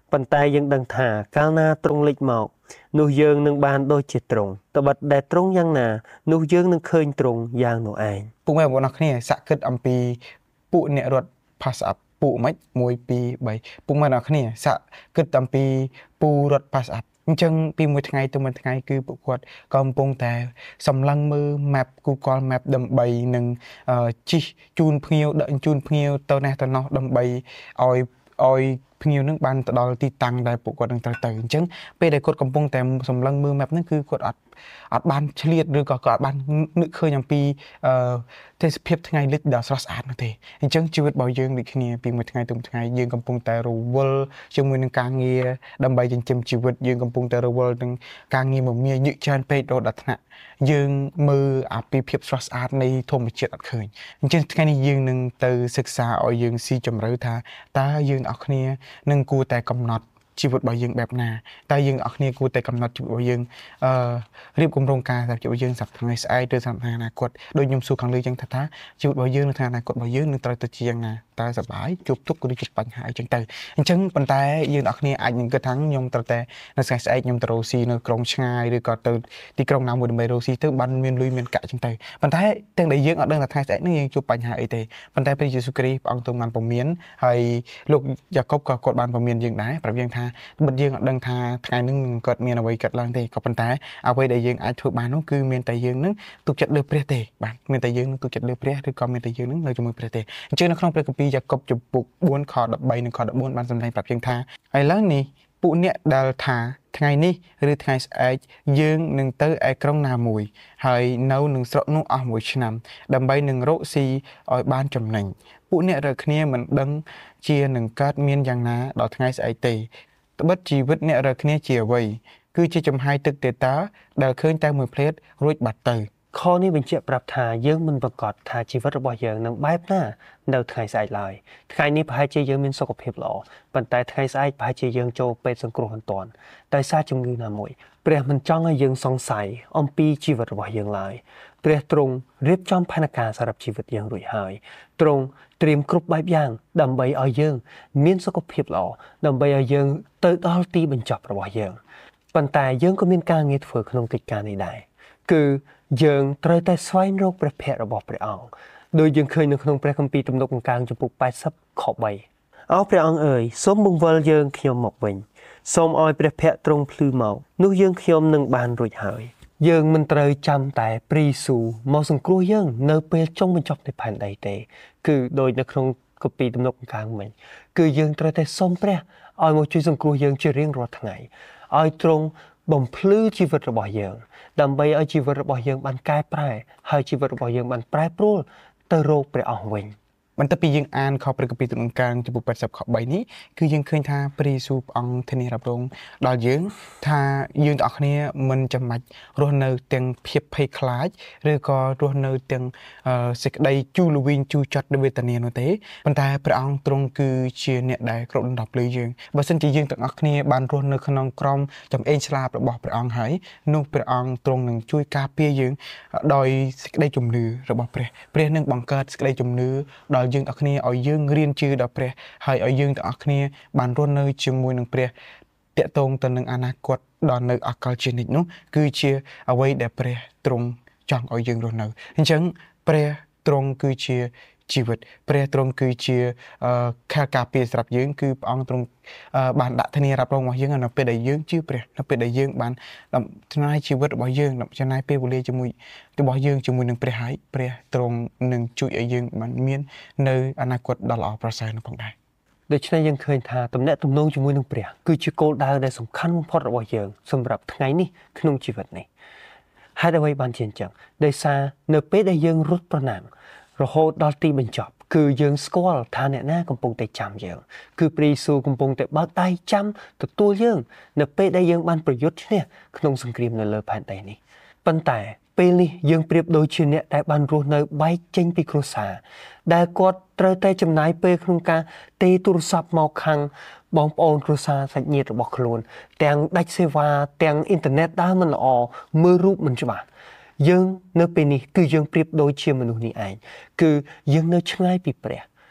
ប៉ុន្តែយើងដឹងថាកាលណាទ្រង់លេចមកនោះយើងនឹងបានដូចជាទ្រង់ត្បិតដែលទ្រង់យ៉ាងណានោះយើងនឹងឃើញទ្រង់យ៉ាងនោះឯងពុកម៉ែបងប្អូនគ្នាសាក់គិតអំពីពួកអ្នករត់ pass up ពួកមិនមួយពីរបីពុកម៉ែបងប្អូនគ្នាសាក់គិតអំពីពូរត់ pass up អញ្ចឹងពីមួយថ្ងៃទៅមួយថ្ងៃគឺពួកគាត់កំពុងតែសម្លឹងមើល map Google Map ដើម្បីនឹងជិះជូនភ្ញៀវដឹកជូនភ្ញៀវទៅនេះទៅនោះដើម្បីឲ្យឲ្យភ្ញៀវនឹងបានទៅដល់ទីតាំងដែលពួកគាត់នឹងត្រូវទៅអញ្ចឹងពេលដែលគាត់កំពុងតែសម្លឹងមើល map ហ្នឹងគឺគាត់អត់អត់បានឆ្លៀតឬក៏គាត់អត់បាននឹកឃើញអំពីអឺទេសភាពថ្ងៃលិចដ៏ស្រស់ស្អាតនោះទេអញ្ចឹងជីវិតរបស់យើងដូចគ្នាពីមួយថ្ងៃទៅមួយថ្ងៃយើងកំពុងតែរវល់ជាមួយនឹងការងារដើម្បីចិញ្ចឹមជីវិតយើងកំពុងតែរវល់នឹងការងារមមាញឹកច្រើនពេករហូតដល់ថ្នាក់យើងមើលអាពីភាពស្រស់ស្អាតនៃធម្មជាតិអត់ឃើញអញ្ចឹងថ្ងៃនេះយើងនឹងទៅសិក្សាឲ្យយើងស៊ីជម្រៅថាតើយើងអ្នកគ្នានឹងគួរតែកំណត់ជីវិតរបស់យើងបែបណាតែយើងអ្នកគ្នាគួរតែកំណត់ជីវិតរបស់យើងអឺរៀបគម្រោងការសម្រាប់ជីវិតយើងសម្រាប់ថ្ងៃស្អែកឬសម្រាប់ថ្ងៃអនាគតដូចខ្ញុំសួរខាងលើចឹងថាថាជីវិតរបស់យើងនៅថ្ងៃអនាគតរបស់យើងនឹងត្រូវទៅជាយ៉ាងណាតើសប្បាយជួបទុក្ខឬជួបបញ្ហាអីចឹងទៅអញ្ចឹងប៉ុន្តែយើងអ្នកគ្នាអាចនឹងគិតថាខ្ញុំត្រូវតែនៅថ្ងៃស្អែកខ្ញុំទៅរកស៊ីនៅក្រុងឆ្ងាយឬក៏ទៅទីក្រុងណាមួយដើម្បីរកស៊ីទៅបានមានលុយមានកាក់ចឹងទៅប៉ុន្តែទាំងដែលយើងអត់ដឹងថាថ្ងៃស្អែកនេះយើងជួបបញ្ហាអីទេប៉ុន្តែព្រះយេស៊ូវគ្រីស្ទព្រះអង្គទ្រង់បានពមៀនហើយលោកយ៉ាកុបក៏គាត់បានពមៀនយើងដែរប្រាប់យើងថាបិទយើងអត់ដឹងថាថ្ងៃនេះនឹងកើតមានអ្វីកើតឡើងទេក៏ប៉ុន្តែអ្វីដែលយើងអាចធ្វើបាននោះគឺមានតែយើងនឹងទុកចិត្តលើព្រះទេបាទមានតែយើងនឹងទុកចិត្តលើព្រះឬក៏មានតែយើងនឹងនៅជាមួយព្រះទេអញ្ចឹងនៅក្នុងព្រះគម្ពីរយ៉ាកុបចំពុកបួនខដប់បីនិងខដប់បួនបានសម្ដែងប្រាប់យើងថាឥឡូវនេះពួកអ្នកដែលថាថ្ងៃនេះឬថ្ងៃស្អែកយើងនឹងទៅឯក្រុងណាមួយហើយនៅនឹងស្រុកនោះអស់មួយឆ្នាំដើម្បីនឹងរកស៊ីឲ្យបានចំណេញពួកអ្នករាល់គ្នាមិនដឹងជានឹងកើតមានយ៉ាងណាដល់ថ្ងៃស្អែកទេត្បិតជីវិតអ្នករាល់គ្នាជាអ្វីគឺជាចំហាយទឹកទេតាដែលឃើញតែមួយភ្លែតរួចបាត់ទៅខនេះបញ្ជាក់ប្រាប់ថាយើងមិនប្រកាសថាជីវិតរបស់យើងនឹងបែបណានៅថ្ងៃស្អែកឡើយថ្ងៃនេះប្រហែលជាយើងមានសុខភាពល្អប៉ុន្តែថ្ងៃស្អែកប្រហែលជាយើងចូលពេទ្យសង្គ្រោះបន្ទាន់ដោយសារជំងឺណាមួយព្រះមិនចង់ឲ្យយើងសង្ស័យអំពីជីវិតរបស់យើងឡើយព្រះទ្រង់រៀបចំផែនការសម្រាប់ជីវិតយើងរួចហើយទ្រង់ត្រៀមគ្រប់បែបយ៉ាងដើម្បីឲ្យយើងមានសុខភាពល្អដើម្បីឲ្យយើងទៅដល់ទីបញ្ចប់របស់យើងប៉ុន្តែយើងក៏មានការងារធ្វើក្នុងកិច្ចការនេះដែរគឺយើងត្រូវតែស្វែងរកព្រះភ័ក្ត្ររបស់ព្រះអង្គដោយយើងឃើញនៅក្នុងព្រះគម្ពីរទំនុកកង្កាងចំពុកแปดสิบខបីអោព្រះអង្គអើយសូមបង្វិលយើងខ្ញុំមកវិញសូមឲ្យព្រះភ័ក្ត្រទ្រង់ភ្លឺមកនោះយើងខ្ញុំនឹងបានរួចហើយយើងមិនត្រូវចាំតែព្រះយេស៊ូវមកសង្គ្រោះយើងនៅពេលចុងបញ្ចប់នៃផែនដីទេគឺដោយនៅក្នុងគម្ពីរទំនុកកង្កាងមិញគឺយើងត្រូវតែសូមព្រះឲ្យមកជួយសង្គ្រោះយើងជារៀងរាល់ថ្ងៃឲ្យទ្រង់បំភ្លឺជីវិតរបស់យើងដើម្បីឲ្យជីវិតរបស់យើងបានកែប្រែហើយជីវិតរបស់យើងបានប្រែប្រួលទៅរកព្រះអង្គវិញបន្ទាប់ពីយើងអានខព្រះគម្ពីរទំនុកកង្កាងចំពុកแปดสิบខបីនេះគឺយើងឃើញថាព្រះយេស៊ូវព្រះអង្គធានារ៉ាប់រងដល់យើងថាយើងទាំងអស់គ្នាមិនចាំបាច់រស់នៅទាំងភាពភ័យខ្លាចឬក៏រស់នៅទាំងសេចក្តីជូរល្វីងជូរចត់ដោយវេទនានោះទេប៉ុន្តែព្រះអង្គទ្រង់គឺជាអ្នកដែលគ្រប់ដណ្ដប់លើយើងបើសិនជាយើងទាំងអស់គ្នាបានរស់នៅក្នុងក្រមចំអេងស្លាបរបស់ព្រះអង្គហើយនោះព្រះអង្គទ្រង់នឹងជួយការពារយើងដោយសេចក្តីជំនឿរបស់ព្រះព្រះនឹងបង្កើតសេចក្តីជំនឿដល់យើងទាំងអស់គ្នាឲ្យយើងរៀនជឿដល់ព្រះហើយឲ្យយើងទាំងអស់គ្នាបានរស់នៅជាមួយនឹងព្រះតាក់ទងទៅនឹងអនាគតដល់នៅអកលជានិច្ចនោះគឺជាអ្វីដែលព្រះទ្រង់ចង់ឲ្យយើងរស់នៅអញ្ចឹងព្រះទ្រង់គឺជាជីវិតព្រះទ្រង់គឺជាខែលការពារសម្រាប់យើងគឺព្រះអង្គទ្រង់បានដាក់ធានារ៉ាប់រងរបស់យើងនៅពេលដែលយើងជឿព្រះនៅពេលដែលយើងបានចំណាយជីវិតរបស់យើងចំណាយពេលវេលាជាមួយរបស់យើងជាមួយនឹងព្រះហើយព្រះទ្រង់នឹងជួយឲ្យយើងបានមាននៅអនាគតដ៏ល្អប្រសើរនោះផងដែរដូច្នេះយើងឃើញថាទំនាក់ទំនងជាមួយនឹងព្រះគឺជាគោលដៅដែលសំខាន់បំផុតរបស់យើងសម្រាប់ថ្ងៃនេះក្នុងជីវិតនេះហេតុអ្វីបានជាអញ្ចឹងដោយសារនៅពេលដែលយើងរត់ប្រណាំងរហូតដល់ទីបញ្ចប់គឺយើងស្គាល់ថាអ្នកណាកំពុងតែចាំយើងគឺព្រះយេស៊ូវកំពុងតែបើកដៃចាំទទួលយើងនៅពេលដែលយើងបានប្រយុទ្ធឈ្នះក្នុងសង្គ្រាមនៅលើផែនដីនេះប៉ុន្តែពេលនេះយើងប្រៀបដូចជាអ្នកដែលបានរស់នៅបែកចេញពីគ្រួសារដែលគាត់ត្រូវតែចំណាយពេលក្នុងការទេទូរស័ព្ទមកខាងបងប្អូនគ្រួសារសាច់ញាតិរបស់ខ្លួនទាំងដាច់សេវាទាំងអ៊ីនធឺណិតដើរមិនល្អមើលរូបមិនច្បាស់យើងនៅពេលនេះគឺយើងប្រៀបដូចជាមនុស្សនេះឯងគឺយើងនៅឆ្ងាយពីព្រះ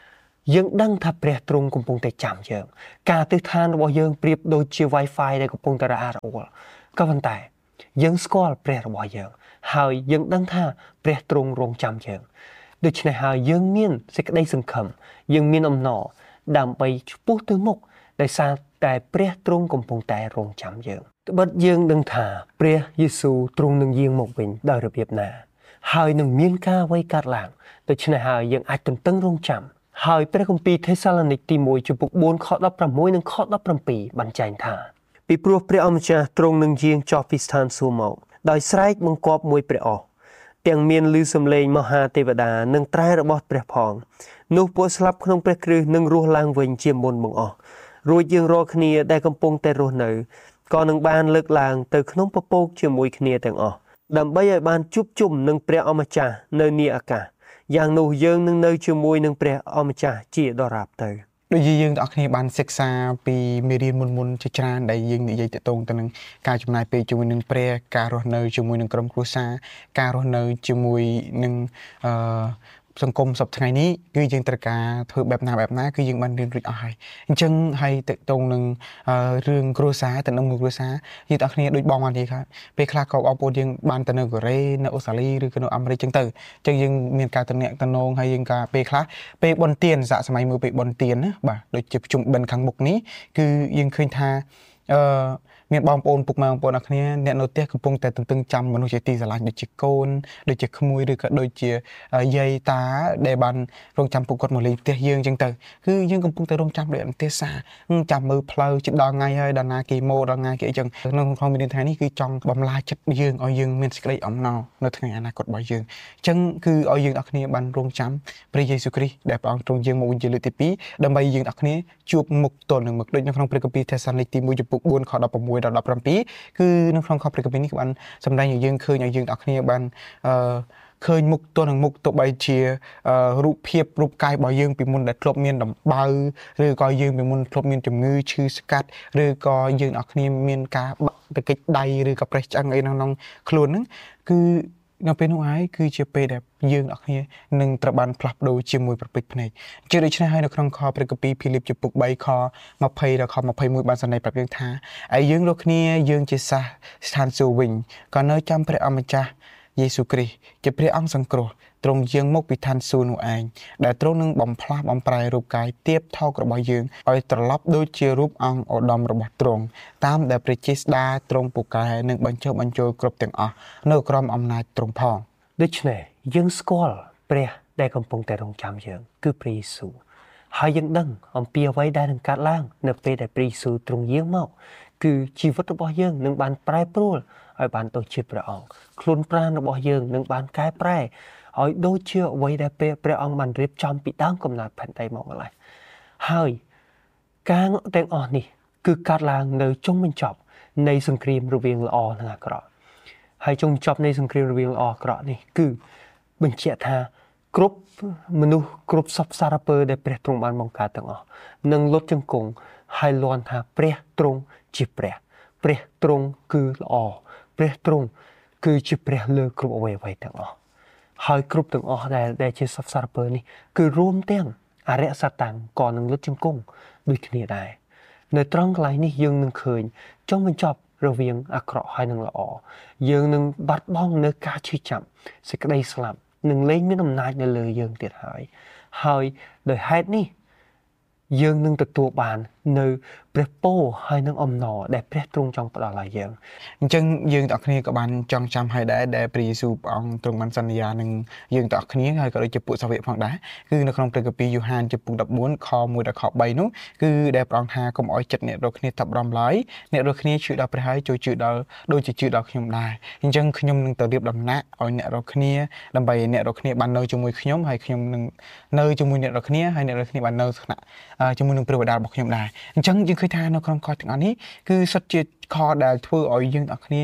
យើងដឹងថាព្រះទ្រង់កំពុងតែចាំយើងការទិដ្ឋានរបស់យើងប្រៀបដូចជា Wi-Fi ដែលកំពុងតែរអាក់រអួលក៏ប៉ុន្តែយើងស្គាល់ព្រះរបស់យើងហើយយើងដឹងថាព្រះទ្រង់រងចាំយើងដូច្នេះហើយយើងមានសេចក្តីសង្ឃឹមយើងមានអំណរដើម្បីឆ្ពោះទៅមុខដោយសារតែព្រះទ្រង់កំពុងតែរងចាំយើងត្បិតយើងដឹងថាព្រះយេស៊ូវទ្រង់នឹងយាងមកវិញដោយរបៀបណាហើយនឹងមានការអ្វីកើតឡើងដូច្នេះហើយយើងអាចទន្ទឹងរង់ចាំហើយព្រះគម្ពីរថេសាឡូនីកទីមួយចំពុកbốnខដប់ប្រាំមួយនិងខដប់ប្រាំពីរបានចែងថាពីព្រោះព្រះអម្ចាស់ទ្រង់នឹងយាងចុះពីស្ថានសួគ៌មកដោយស្រែកបង្គាប់មួយព្រះអស់ទាំងមានឮសំឡេងមហាទេវតានិងត្រែរបស់ព្រះផងនោះពួកស្លាប់ក្នុងព្រះគ្រឹះនឹងរស់ឡើងវិញជាមុនបង្អស់រួចយើងរាល់គ្នាដែលកំពុងតែរស់នៅក៏នឹងបានលើកឡើងទៅក្នុងពពកជាមួយគ្នាទាំងអស់ដើម្បីឲ្យបានជួបជុំនឹងព្រះអម្ចាស់នៅនីអាកាសយ៉ាងនោះយើងនឹងនៅជាមួយនឹងព្រះអម្ចាស់ជាដរាបទៅដូចជាយើងទាំងអស់គ្នាបានសិក្សាពីមេរៀនមុនមុនជាច្រើនដែលយើងនិយាយទាក់ទងទៅនឹងការចំណាយពេលជាមួយនឹងព្រះការរស់នៅជាមួយនឹងក្រុមគ្រួសារការរស់នៅជាមួយនឹងអឺសង្គមសប្តាហ៍ថ្ងៃនេះគឺយើងត្រូវការធ្វើបែបណាបែបណាគឺយើងបានរៀនរួចអស់ហើយអញ្ចឹងហើយតកតងនឹងរឿងគ្រួសារតំណងគ្រួសារយើងទាំងគ្នាដូចបងបាននិយាយថាពេលខ្លះក៏បងប្អូនយើងបានទៅនៅកូរ៉េនៅអូស្ត្រាលីឬក៏នៅអាមេរិកអញ្ចឹងទៅអញ្ចឹងយើងមានការតំណែងតំណងហើយយើងការពេលខ្លះពេលបនទៀនសាកសម័យមួយពេលបនទៀនណាបាទដូចជាប្រជុំបិណ្ឌខាងមុខនេះគឺយើងឃើញថាអឺមានបងប្អូនពុកម៉ែបងប្អូនអរគ្នាអ្នកនៅផ្ទះកំពុងតែទន្ទឹងចាំមនុស្សជាទីស្រឡាញ់ដូចជាកូនដូចជាក្មួយឬក៏ដូចជាយាយតាដែលបានរងចាំពុកគាត់មកលេងផ្ទះយើងអញ្ចឹងទៅគឺយើងកំពុងតែរងចាំដោយអន្ទេសសាចាំមើលផ្លូវជិតដល់ថ្ងៃហើយដល់ណាគេម៉ូដល់ថ្ងៃគេអញ្ចឹងក្នុងក្នុងមេរៀនថ្ងៃនេះគឺចង់បំលាចិត្តយើងឲ្យយើងមានសេចក្តីអំណរនៅថ្ងៃអនាគតរបស់យើងអញ្ចឹងគឺឲ្យយើងអ្នកគ្នាបានរងចាំព្រះយេស៊ូវគ្រីស្ទដែលព្រះអង្គទ្រង់យាងមកវិញជាលើកទីពីរដើម្បីយើងអ្នកគ្នាជួបមុខទល់នឹងមុខដូចនៅក្នុងព្រះគម្ពីរថេសាឡូនីកទីមួយចំពុកbốnខដប់ប្រាំមួយដល់ដប់ប្រាំពីរគឺនៅក្នុងខព្រះគម្ពីរនេះគឺបានសម្ដែងឲ្យយើងឃើញឲ្យយើងអ្នកគ្នាបានអឺឃើញមុខទល់នឹងមុខទោះបីជារូបភាពរូបកាយរបស់យើងពីមុនដែលធ្លាប់មានដំបៅឬក៏យើងពីមុនធ្លាប់មានជំងឺឈឺស្កាត់ឬក៏យើងអ្នកគ្នាមានការបាក់តកិច្ចដៃឬក៏ប្រេះឆ្អឹងអីក្នុងខ្លួនហ្នឹងគឺនៅពេលនោះហើយគឺជាពេលដែលយើងអ្នកគ្នានឹងត្រូវបានផ្លាស់ប្ដូរជាមួយប្រពេចភ្នែកជាដូច្នេះហើយនៅក្នុងខព្រះគម្ពីរភីលីបចំពុកបីខยี่สิบដល់ខยี่สิบเอ็ดបានសន្និប្រាប់យើងថាហើយយើងលោកគ្នាយើងជាសាសស្ថានសួគ៌វិញក៏នៅចាំព្រះអម្ចាស់យេស៊ូវគ្រីស្ទជាព្រះអង្គសង្គ្រោះទ្រង់យាងមកពីឋានសួគ៌នោះឯងដែលទ្រង់នឹងបំផ្លាស់បំប្រែរូបកាយទៀបថោករបស់យើងឲ្យត្រឡប់ដូចជារូបអង្គឧត្តមរបស់ទ្រង់តាមដែលព្រះជាស្ដាទ្រង់ពូកែនឹងបញ្ចុះបញ្ចូលគ្រប់ទាំងអស់នៅក្រោមអំណាចទ្រង់ផងដូច្នេះយើងស្គាល់ព្រះដែលកំពុងតែរងចាំយើងគឺព្រះយេស៊ូវហើយយើងដឹងអំពីអ្វីដែលនឹងកើតឡើងនៅពេលដែលព្រះយេស៊ូវទ្រង់យាងមកគឺជីវិតរបស់យើងនឹងបានប្រែប្រួលឲ្យបានដូចជាព្រះអង្គខ្លួនប្រាណរបស់យើងនឹងបានកែប្រែឲ្យដូចជាអ្វីដែលព្រះអង្គបានរៀបចំពីដើមកំណើតផែនដីមកម្ល៉េះហើយការទាំងអស់នេះគឺកើតឡើងនៅចុងបញ្ចប់នៃសង្គ្រាមរវាងល្អនិងអាក្រក់ហើយចុងបញ្ចប់នៃសង្គ្រាមរវាងល្អអាក្រក់នេះគឺបញ្ជាក់ថាគ្រប់មនុស្សគ្រប់សពសារពើដែលព្រះទ្រង់បានបង្កើតទាំងអស់នឹងលុតជង្គង់ហើយលាន់ថាព្រះទ្រង់ជាព្រះព្រះទ្រង់គឺល្អព្រះទ្រង់គឺជាព្រះលើគ្រប់អ្វីអ្វីទាំងអស់ហើយគ្រប់ទាំងអស់ដែលដែលជាសពសារពើនេះគឺរួមទាំងអរិយសត្តាំងក៏នឹងលុតជង្គង់ដូចគ្នាដែរនៅត្រង់កន្លែងនេះយើងនឹងឃើញចុងបញ្ចប់រវាងអាក្រក់ហើយនឹងល្អយើងនឹងបាត់បង់នៅការឈឺចាប់សេចក្តីស្លាប់នឹងលែងមានអំណាចនៅលើយើងទៀតហើយហើយដោយហេតុនេះយើងនឹងទទួលបាននៅព្រះពរហើយនឹងអំណរដែលព្រះទ្រង់ចង់ផ្ដល់ឲ្យយើងអញ្ចឹងយើងទាំងអស់គ្នាក៏បានចងចាំហើយដែរដែលព្រះយេស៊ូវព្រះអង្គទ្រង់បានសន្យានឹងយើងទាំងអស់គ្នាហើយក៏ដូចជាពួកសាវកផងដែរគឺនៅក្នុងព្រះគម្ពីរយ៉ូហានចំពុកដប់បួនខមួយដល់ខបីនោះគឺដែលព្រះអង្គថាកុំឲ្យចិត្តអ្នករាល់គ្នាតាប់រំឡើយអ្នករាល់គ្នាជឿដល់ព្រះហើយចូលជឿដល់ដូចជាជឿដល់ខ្ញុំដែរអញ្ចឹងខ្ញុំនឹងទៅរៀបដំណាក់ឲ្យអ្នករាល់គ្នាដើម្បីអ្នករាល់គ្នាបាននៅជាមួយខ្ញុំហើយខ្ញុំនឹងនៅជាមួយអ្នករាល់គ្នាហើយអ្នករាល់គ្នាបាននៅថ្នាក់ជាមួយនឹងព្រះបិតារបស់ខ្ញុំដែរអញ្ចឹងយើងឃើញថានៅក្នុងខទាំងអស់នេះគឺសុទ្ធជាខដែលធ្វើឲ្យយើងទាំងអស់គ្នា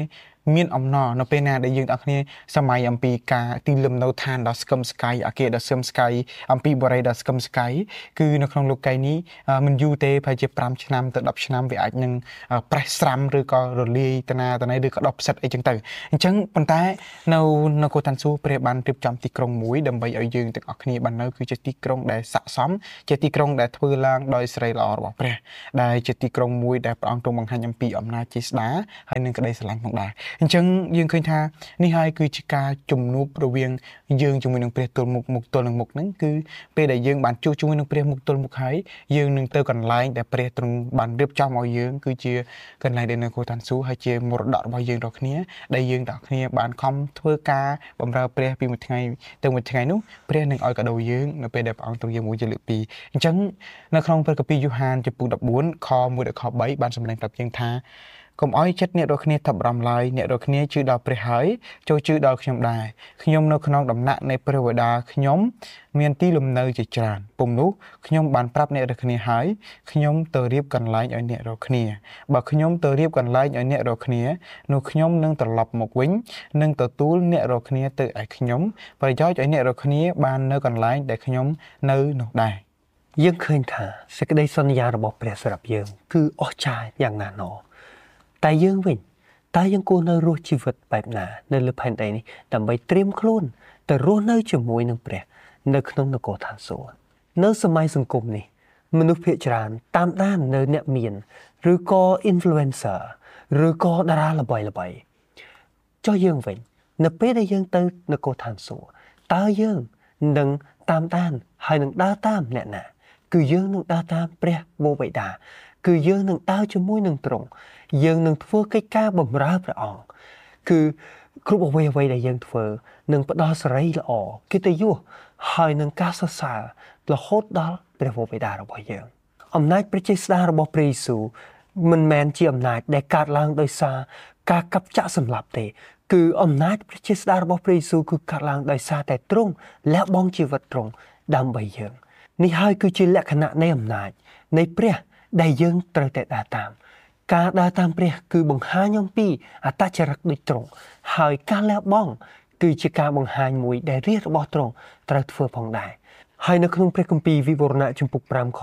មានអំណរនៅពេលណាដែលយើងទាំងគ្នាសម័យអំពីការទីលំនៅឋានដ៏ស្កឹមស្កៃអាគារដ៏ស្កឹមស្កៃអំពីបរិយាដ៏ស្កឹមស្កៃគឺនៅក្នុងលោកកាយនេះមិនយូរទេប្រហែលជា5ឆ្នាំទៅ10ឆ្នាំវាអាចនឹងប្រេះស្រាំឬក៏រលាយតាណាតាណីឬក៏ដុះផ្សិតអីចឹងទៅអញ្ចឹងប៉ុន្តែនៅនៅកូតាន់ស៊ូព្រះបានរៀបចំទីក្រុងមួយដើម្បីឲ្យយើងទាំងអស់គ្នាបាននៅគឺជាទីក្រុងដែលស័ក្តិសមជាទីក្រុងដែលធ្វើឡើងដោយសេរីល្អរបស់ព្រះដែលជាទីក្រុងមួយដែលព្រះអង្គទ្រង់បង្ហាញអំពីអំណាចជាស្ដាហើយនឹងក្តីស្រឡាញ់ផងដែរអញ្ចឹងយើងឃើញថានេះហើយគឺជាការជំនួបរវាងយើងជាមួយនឹងព្រះទល់មុខមុខទល់នឹងមុខហ្នឹងគឺពេលដែលយើងបានជួបជាមួយនឹងព្រះមុខទល់មុខហើយយើងនឹងទៅកន្លែងដែលព្រះទ្រង់បានរៀបចំឲ្យយើងគឺជាកន្លែងដែលនៅកូតាន់ស៊ូហើយជាមរតករបស់យើងរាល់គ្នាដែលយើងទាំងគ្នាបានខំធ្វើការបម្រើព្រះពីមួយថ្ងៃទៅមួយថ្ងៃនោះព្រះនឹងឲ្យកាដូយើងនៅពេលដែលព្រះអង្គទ្រង់យើងមួយជាលើកពីរអញ្ចឹងនៅក្នុងព្រះគម្ពីរយូហានចំពុក14ខ1ដល់ខ3បានសម្ដែងប្រាប់យើងថាកុំឲ្យចិត្តអ្នករាល់គ្នាថប់បារម្ភឡើយអ្នករាល់គ្នាជឿដល់ព្រះហើយចូលជឿដល់ខ្ញុំដែរខ្ញុំនៅក្នុងដំណាក់នៃព្រះវេដាខ្ញុំមានទីលំនៅជាច្រើនពុំនោះខ្ញុំបានប្រាប់អ្នករាល់គ្នាហើយខ្ញុំទៅរៀបកន្លែងឲ្យអ្នករាល់គ្នាបើខ្ញុំទៅរៀបកន្លែងឲ្យអ្នករាល់គ្នានោះខ្ញុំនឹងត្រឡប់មកវិញនឹងទទួលអ្នករាល់គ្នាទៅឯខ្ញុំប្រយោជន៍ឲ្យអ្នករាល់គ្នាបាននៅកន្លែងដែលខ្ញុំនៅនោះដែរយើងឃើញថាសេចក្តីសន្យារបស់ព្រះសម្រាប់យើងគឺអស្ចារ្យយ៉ាងណាណោតែយើងវិញតើយើងគួរនៅរស់ជីវិតបែបណានៅលើផែនដីនេះដើម្បីត្រៀមខ្លួនទៅរស់នៅជាមួយនឹងព្រះនៅក្នុងនគរឋានសួគ៌នៅសម័យសង្គមនេះមនុស្សភាគច្រើនតាមដាននៅអ្នកមានឬក៏ influencer ឬក៏តារាល្បីល្បីចុះយើងវិញនៅពេលដែលយើងទៅនគរឋានសួគ៌តើយើងនឹងតាមដានហើយនឹងដើរតាមអ្នកណាគឺយើងនឹងដើរតាមព្រះវរបិតាគឺយើងនឹងដើរជាមួយនឹងទ្រង់យើងនឹងធ្វើកិច្ចការបម្រើព្រះអង្គគឺគ្រប់អ្វីអ្វីដែលយើងធ្វើនឹងផ្ដល់សេរីល្អកិត្តិយសហើយនឹងការសរសើររហូតដល់ព្រះវរបិតារបស់យើងអំណាចព្រះចេស្តារបស់ព្រះយេស៊ូវមិនមែនជាអំណាចដែលកើតឡើងដោយសារការកាប់ចាក់សម្លាប់ទេគឺអំណាចព្រះចេស្តារបស់ព្រះយេស៊ូវគឺកើតឡើងដោយសារតែទ្រង់លះបង់ជីវិតទ្រង់ដើម្បីយើងនេះហើយគឺជាលក្ខណៈនៃអំណាចនៃព្រះដែលយើងត្រូវតែដើរតាមការដើរតាមព្រះគឺបង្ហាញអំពីអត្តចរិតដូចទ្រង់ហើយការលះបង់គឺជាការបង្ហាញមួយដែលរាជរបស់ទ្រង់ត្រូវធ្វើផងដែរហើយនៅក្នុងព្រះគម្ពីរវិវរណៈចំពុក5ខ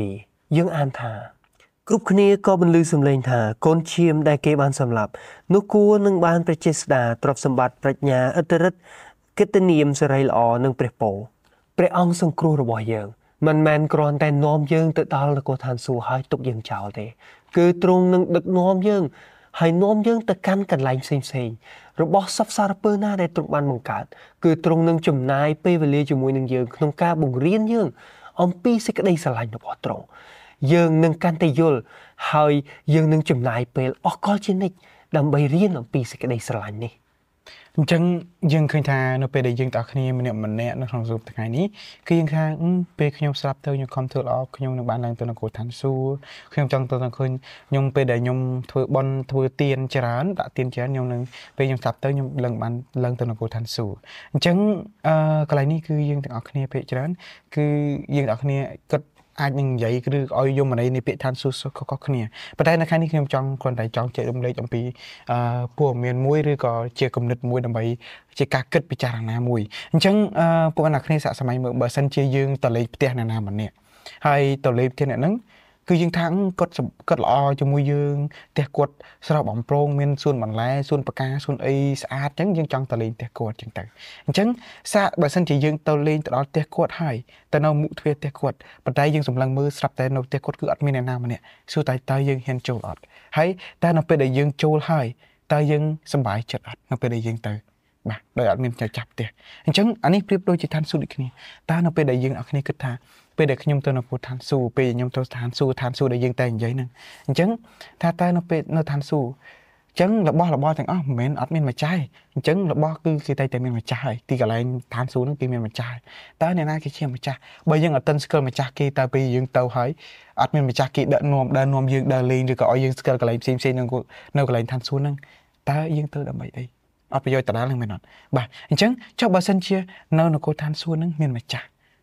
12យើងអានថាគ្រប់គ្នាក៏បន្លឺសំឡេងថាកូនឈាមដែលគេបានសម្លាប់នោះគួរនឹងបានព្រះចេស្តាទ្រព្យសម្បត្តិប្រាជ្ញាឥទ្ធិឫទ្ធិកិត្តិនាមសេរីល្អនិងព្រះពរព្រះអង្គសង្គ្រោះរបស់យើងមិនមែនគ្រាន់តែនាំយើងទៅដល់នគរឋានសួគ៌ហើយទុកយើងចោលទេគឺទ្រង់នឹងដឹកនាំយើងហើយនាំយើងទៅកាន់កន្លែងផ្សេងៗរបស់សពសារពើណាដែលទ្រង់បានបង្កើតគឺទ្រង់នឹងចំណាយពេលវេលាជាមួយនឹងយើងក្នុងការបង្រៀនយើងអំពីសេចក្តីស្រឡាញ់របស់ទ្រង់យើងនឹងកាន់តែយល់ហើយយើងនឹងចំណាយពេលអស់កលជានិច្ចដើម្បីរៀនអំពីសេចក្តីស្រឡាញ់នេះអញ្ចឹងយើងឃើញថានៅពេលដែលយើងទាំងគ្នាម្នាក់ម្នាក់នៅក្នុងសង្គមថ្ងៃនេះគឺយើងថាពេលខ្ញុំស្រាប់ទៅខ្ញុំខំធ្វើល្អខ្ញុំនឹងបានឡើងទៅនគរឋានសួគ៌ខ្ញុំចង់ទៅឃើញខ្ញុំពេលដែលខ្ញុំធ្វើបន់ធ្វើទានច្រើនដាក់ទានច្រើនខ្ញុំនឹងពេលខ្ញុំស្រាប់ទៅខ្ញុំឡើងបានឡើងទៅនគរឋានសួគ៌អញ្ចឹងអឺកន្លែងនេះគឺយើងទាំងអស់គ្នាពេលច្រើនគឺយើងទាំងអស់គ្នាគិតអាចនឹងនិយាយឬឲ្យយមន័យនៃពាក្យឋានសួគ៌ខុសៗគ្នាប៉ុន្តែនៅខែនេះខ្ញុំចង់គ្រាន់តែចង់ចែករំលែកអំពីអឺព័ត៌មានមួយឬក៏ជាគំនិតមួយដើម្បីជាការគិតពិចារណាមួយអញ្ចឹងអឺពួកអ្នកគ្នាសាកសម័យមើលបើសិនជាយើងទៅលេខផ្ទះអ្នកណាម្នាក់ហើយទៅលេខផ្ទះអ្នកហ្នឹងគឺយើងថាគាត់គាត់ល្អជាមួយយើងផ្ទះគាត់ស្រស់បំព្រងមានសួនបន្លែសួនផ្កាសួនអីស្អាតអញ្ចឹងយើងចង់ទៅលេងផ្ទះគាត់អញ្ចឹងទៅអញ្ចឹងសាកបើសិនជាយើងទៅលេងទៅដល់ផ្ទះគាត់ហើយទៅនៅមុខទ្វារផ្ទះគាត់ប៉ុន្តែយើងសម្លឹងមើលស្រាប់តែនៅផ្ទះគាត់គឺអត់មានអ្នកណាម្នាក់សួរតែតើយើងហ៊ានចូលអត់ហើយតែនៅពេលដែលយើងចូលហើយតើយើងសប្បាយចិត្តអត់នៅពេលដែលយើងទៅបាទដោយអត់មានអ្នកចាប់ផ្ទះអញ្ចឹងអានេះប្រៀបដូចជាឋានសួគ៌ដូចគ្នាតើនៅពេលដែលយើងអ្នកគ្នាគិតថាពេលដែលខ្ញុំទៅនៅឋានសួគ៌ពេលខ្ញុំទៅឋានសួគ៌ឋានសួគ៌ដែលយើងតែនិយាយហ្នឹងអញ្ចឹងថាតើនៅពេលនៅឋានសួគ៌អញ្ចឹងរបស់របរទាំងអស់មិនមែនអត់មានម្ចាស់ទេអញ្ចឹងរបស់គឺគេតែតែមានម្ចាស់ហើយទីកន្លែងឋានសួគ៌ហ្នឹងគេមានម្ចាស់តើអ្នកណាគេជាម្ចាស់បើយើងអត់ទាន់ស្គាល់ម្ចាស់គេតើពេលយើងទៅហើយអត់មានម្ចាស់គេដឹកនាំដើរនាំយើងដើរលេងឬក៏ឲ្យយើងស្គាល់កន្លែងផ្សេងផ្សេងនៅនៅកន្លែងឋានសួគ៌ហ្នឹងតើយើងទៅដើម្បីអីអត់ប្រយោជន៍ដដែលហ្នឹងមែនអត់បាទអញ្ចឹងចុះបើសិនជានៅនគរឋានសួគ៌ហ្នឹងមានម្ចាស់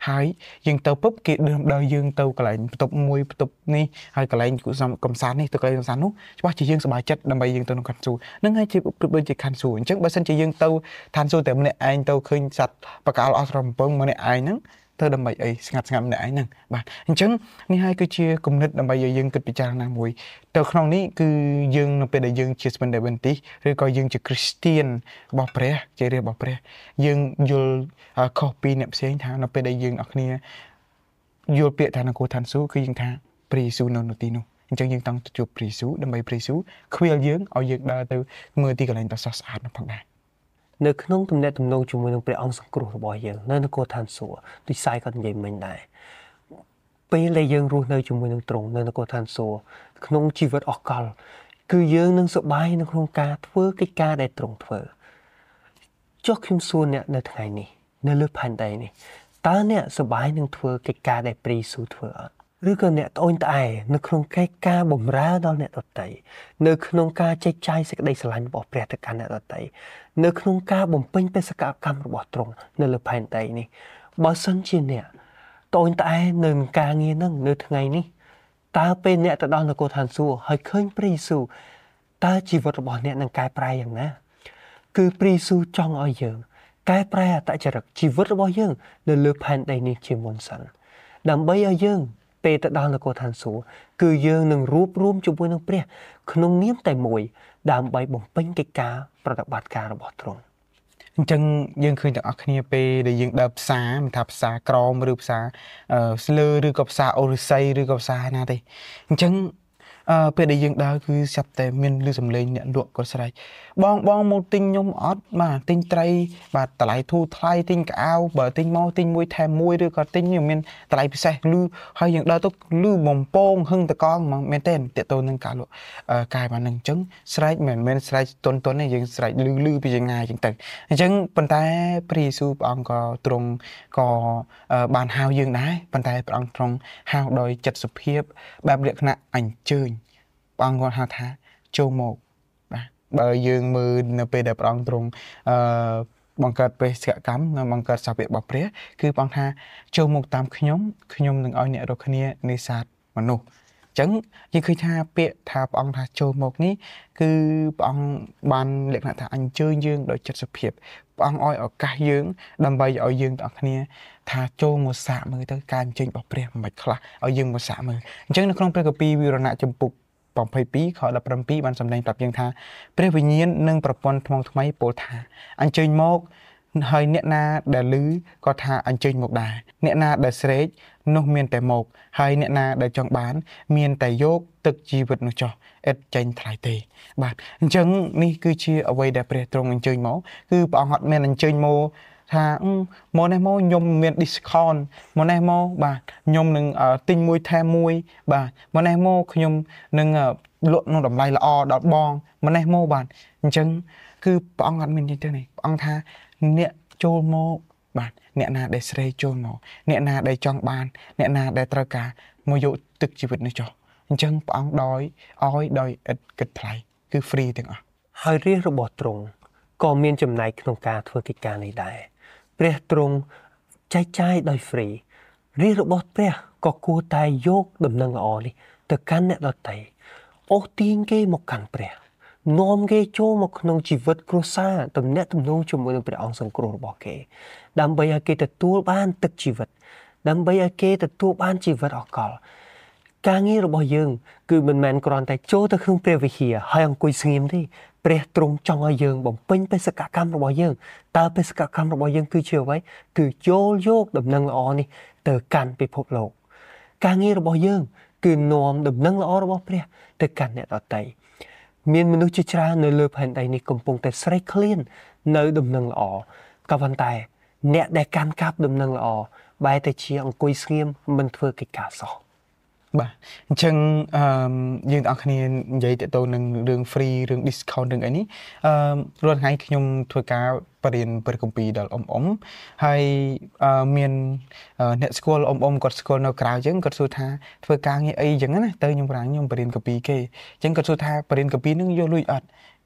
ហើយយើងទៅពុបគេដើរយើងទៅកន្លែងបន្ទប់មួយបន្ទប់នេះហើយកន្លែងកំសាន្តនេះទៅកន្លែងកំសាន្តនោះច្បាស់ជាយើងសប្បាយចិត្តដើម្បីយើងទៅក្នុងខណ្ឌសួរនឹងហើយជាដូចជាខណ្ឌសួរអញ្ចឹងបើសិនជាយើងទៅឋានសួគ៌តែម្នាក់ឯងទៅឃើញសត្វបកាលអស់ស្របំពងម្នាក់ឯងហ្នឹងទៅដើម្បីអីស្ងាត់ស្ងាត់ម្នាក់ឯងហ្នឹងបាទអញ្ចឹងនេះហើយគឺជាគំនិតដើម្បីឲ្យយើងគិតពិចារណាមួយទៅក្នុងនេះគឺយើងនៅពេលដែលយើងជាស្ពិនដេវិនទីឬក៏យើងជាគ្រីស្ទៀនរបស់ព្រះជារាជរបស់ព្រះយើងយល់ខុសពីអ្នកផ្សេងថានៅពេលដែលយើងអរគ្នាយល់ពាក្យថានគរឋានសួគ៌គឺយើងថាព្រះយេស៊ូវនៅនៅទីនោះអញ្ចឹងយើងតង់ទៅជួបព្រះយេស៊ូវដើម្បីព្រះយេស៊ូវខ្វៀលយើងឲ្យយើងដើរទៅមើលទីកន្លែងដ៏ស្រស់ស្អាតនោះផងដែរនៅក្នុងទំនាក់ទំនងជាមួយនឹងព្រះអង្គសង្គ្រោះរបស់យើងនៅនគរឋានសួគ៌ដូចសាយក៏និយាយមិញដែរពេលដែលយើងរស់នៅជាមួយនឹងទ្រង់នៅនគរឋានសួគ៌ក្នុងជីវិតអស់កលគឺយើងនឹងសប្បាយនៅក្នុងការធ្វើកិច្ចការដែលទ្រង់ធ្វើចុះខ្ញុំសួរអ្នកនៅថ្ងៃនេះនៅលើផែនដីនេះតើអ្នកសប្បាយនឹងធ្វើកិច្ចការដែលព្រះយេស៊ូវធ្វើអត់ឬក៏អ្នកត្អូញត្អែនៅក្នុងកិច្ចការបម្រើដល់អ្នកដទៃនៅក្នុងការចែកចាយសេចក្តីស្រឡាញ់របស់ព្រះទៅកាន់អ្នកដទៃនៅក្នុងការបំពេញបេសកកម្មរបស់ទ្រង់នៅលើផែនដីនេះបើសិនជាអ្នកត្អូញត្អែនៅនឹងការងារហ្នឹងនៅថ្ងៃនេះតើពេលអ្នកទៅដល់នគរឋានសួគ៌ហើយឃើញព្រះយេស៊ូវតើជីវិតរបស់អ្នកនឹងកែប្រែយ៉ាងណាគឺព្រះយេស៊ូវចង់ឲ្យយើងកែប្រែអត្តចរិតជីវិតរបស់យើងនៅលើផែនដីនេះជាមុនសិនដើម្បីឲ្យយើងពេលទៅដល់នគរឋានសួគ៌គឺយើងនឹងរួបរวมជាមួយនឹងព្រះក្នុងនាមតែមួយដើម្បីបំពេញកិច្ចការប្រតិបត្តិការរបស់ទ្រង់អញ្ចឹងយើងឃើញទាំងអស់គ្នាពេលដែលយើងដើរផ្សារមិនថាផ្សារក្រមឬផ្សារស្លើឬក៏ផ្សារអូរិស័យឬក៏ផ្សារណាទេអញ្ចឹងអឺពេលដែលយើងដើរគឺស្រាប់តែមានលឺសំឡេងអ្នកលក់ក៏ស្រែកបងបងមកទិញខ្ញុំអត់បាទទិញត្រីបាទតម្លៃធូរថ្លៃទិញកៅអៅបើទិញមកទិញមួយថែមមួយឬក៏ទិញមានតម្លៃពិសេសលឺហើយយើងដើរទៅលឺបំពងហឹងតកងហ្មងមែនទេតេតូននឹងការលក់កាយបាននឹងអញ្ចឹងស្រែកមិនមែនស្រែកទន់ទន់ទេយើងស្រែកលឺលឺពីចង្ងាយអញ្ចឹងទៅអញ្ចឹងប៉ុន្តែព្រះយេស៊ូវព្រះអង្គក៏ទ្រង់ក៏បានហៅយើងដែរប៉ុន្តែព្រះអង្គទ្រង់ហៅដោយចិត្តសុភាពបែបលក្ខណៈអញ្ជើញព្រះអង្គគាត់ហៅថាចូលមកបាទបើយើងមើលនៅពេលដែលព្រះអង្គទ្រង់អឺបង្កើតបេសកកម្មនិងបង្កើតសាវករបស់ព្រះគឺព្រះអង្គថាចូលមកតាមខ្ញុំខ្ញុំនឹងឲ្យអ្នករាល់គ្នានេសាទមនុស្សអញ្ចឹងយើងឃើញថាពាក្យថាព្រះអង្គថាចូលមកនេះគឺព្រះអង្គបានលក្ខណៈថាអញ្ជើញយើងដោយចិត្តសុភាពព្រះអង្គឲ្យឱកាសយើងដើម្បីឲ្យយើងទាំងអស់គ្នាថាចូលមកសាកមើលទៅការអញ្ជើញរបស់ព្រះមិនបាច់ខ្លះឲ្យយើងមកសាកមើលអញ្ចឹងនៅក្នុងព្រះគម្ពីរវិវរណៈចំពុកยี่สิบสองខដប់ប្រាំពីរបានសម្ដែងប្រាប់យើងថាព្រះវិញ្ញាណនិងប្រព័ន្ធថ្មថ្មីពោលថាអញ្ជើញមកហើយអ្នកណាដែលឮក៏ថាអញ្ជើញមកដែរអ្នកណាដែលស្រែកនោះមានតែមកហើយអ្នកណាដែលចង់បានមានតែយកទឹកជីវិតនោះចុះឥតចេញថ្លៃទេបាទអញ្ចឹងនេះគឺជាអ្វីដែលព្រះទ្រង់អញ្ជើញមកគឺព្រះអង្គអត់មានអញ្ជើញមកថាមកនេះមកខ្ញុំមាន discount មកនេះមកបាទខ្ញុំនឹងទិញមួយថែមមួយបាទមកនេះមកខ្ញុំនឹងលក់ក្នុងតម្លៃល្អដល់បងមកនេះមកបាទអញ្ចឹងគឺព្រះអង្គអត់មាននិយាយទៅនេះព្រះអង្គថាអ្នកចូលមកបាទអ្នកណាដែលស្រែកចូលមកអ្នកណាដែលចង់បានអ្នកណាដែលត្រូវការមកយកទឹកជីវិតនេះចុះអញ្ចឹងព្រះអង្គដោយឲ្យដោយឥតគិតថ្លៃគឺ free ទាំងអស់ហើយរាជរបស់ទ្រង់ក៏មានចំណែកក្នុងការធ្វើកិច្ចការនេះដែរព្រះទ្រង់ចែកចាយដោយ free រាជរបស់ព្រះក៏គួរតែយកដំណឹងល្អនេះទៅកាន់អ្នកដទៃអូសទាញគេមកកាន់ព្រះនាំគេចូលមកក្នុងជីវិតគ្រួសារទំនាក់ទំនងជាមួយនឹងព្រះអង្គសង្គ្រោះរបស់គេដើម្បីឲ្យគេទទួលបានទឹកជីវិតដើម្បីឲ្យគេទទួលបានជីវិតអកលការងាររបស់យើងគឺមិនមែនគ្រាន់តែចូលទៅក្នុងព្រះវិហារហើយអង្គុយស្ងៀមទេព្រះទ្រង់ចង់ឲ្យយើងបំពេញបេសកកម្មរបស់យើងតើបេសកកម្មរបស់យើងគឺជាអ្វីគឺចូលយកដំណឹងល្អនេះទៅកាន់ពិភពលោកការងាររបស់យើងគឺនាំដំណឹងល្អរបស់ព្រះទៅកាន់អ្នកដទៃមានមនុស្សជាច្រើននៅលើផែនដីនេះកំពុងតែស្រេកឃ្លាននៅដំណឹងល្អក៏ប៉ុន្តែអ្នកដែលកាន់កាប់ដំណឹងល្អបែរទៅជាអង្គុយស្ងៀមមិនធ្វើកិច្ចការសោះបាទអញ្ចឹងអឺយើងទាំងអស់គ្នានិយាយទៅនឹងរឿង free រឿង discount រឿងអីនេះអឺរាល់ថ្ងៃខ្ញុំធ្វើការបរៀនព្រះគម្ពីរដល់អ៊ំអ៊ំហើយអឺមានអ្នកស្គាល់អ៊ំអ៊ំគាត់ស្គាល់នៅក្រៅអញ្ចឹងគាត់សួរថាធ្វើការងារអីអញ្ចឹងណាទៅខ្ញុំប្រាំងខ្ញុំបរៀនគម្ពីរគេអញ្ចឹងគាត់សួរថាបរៀនគម្ពីរនឹងយកលុយអត់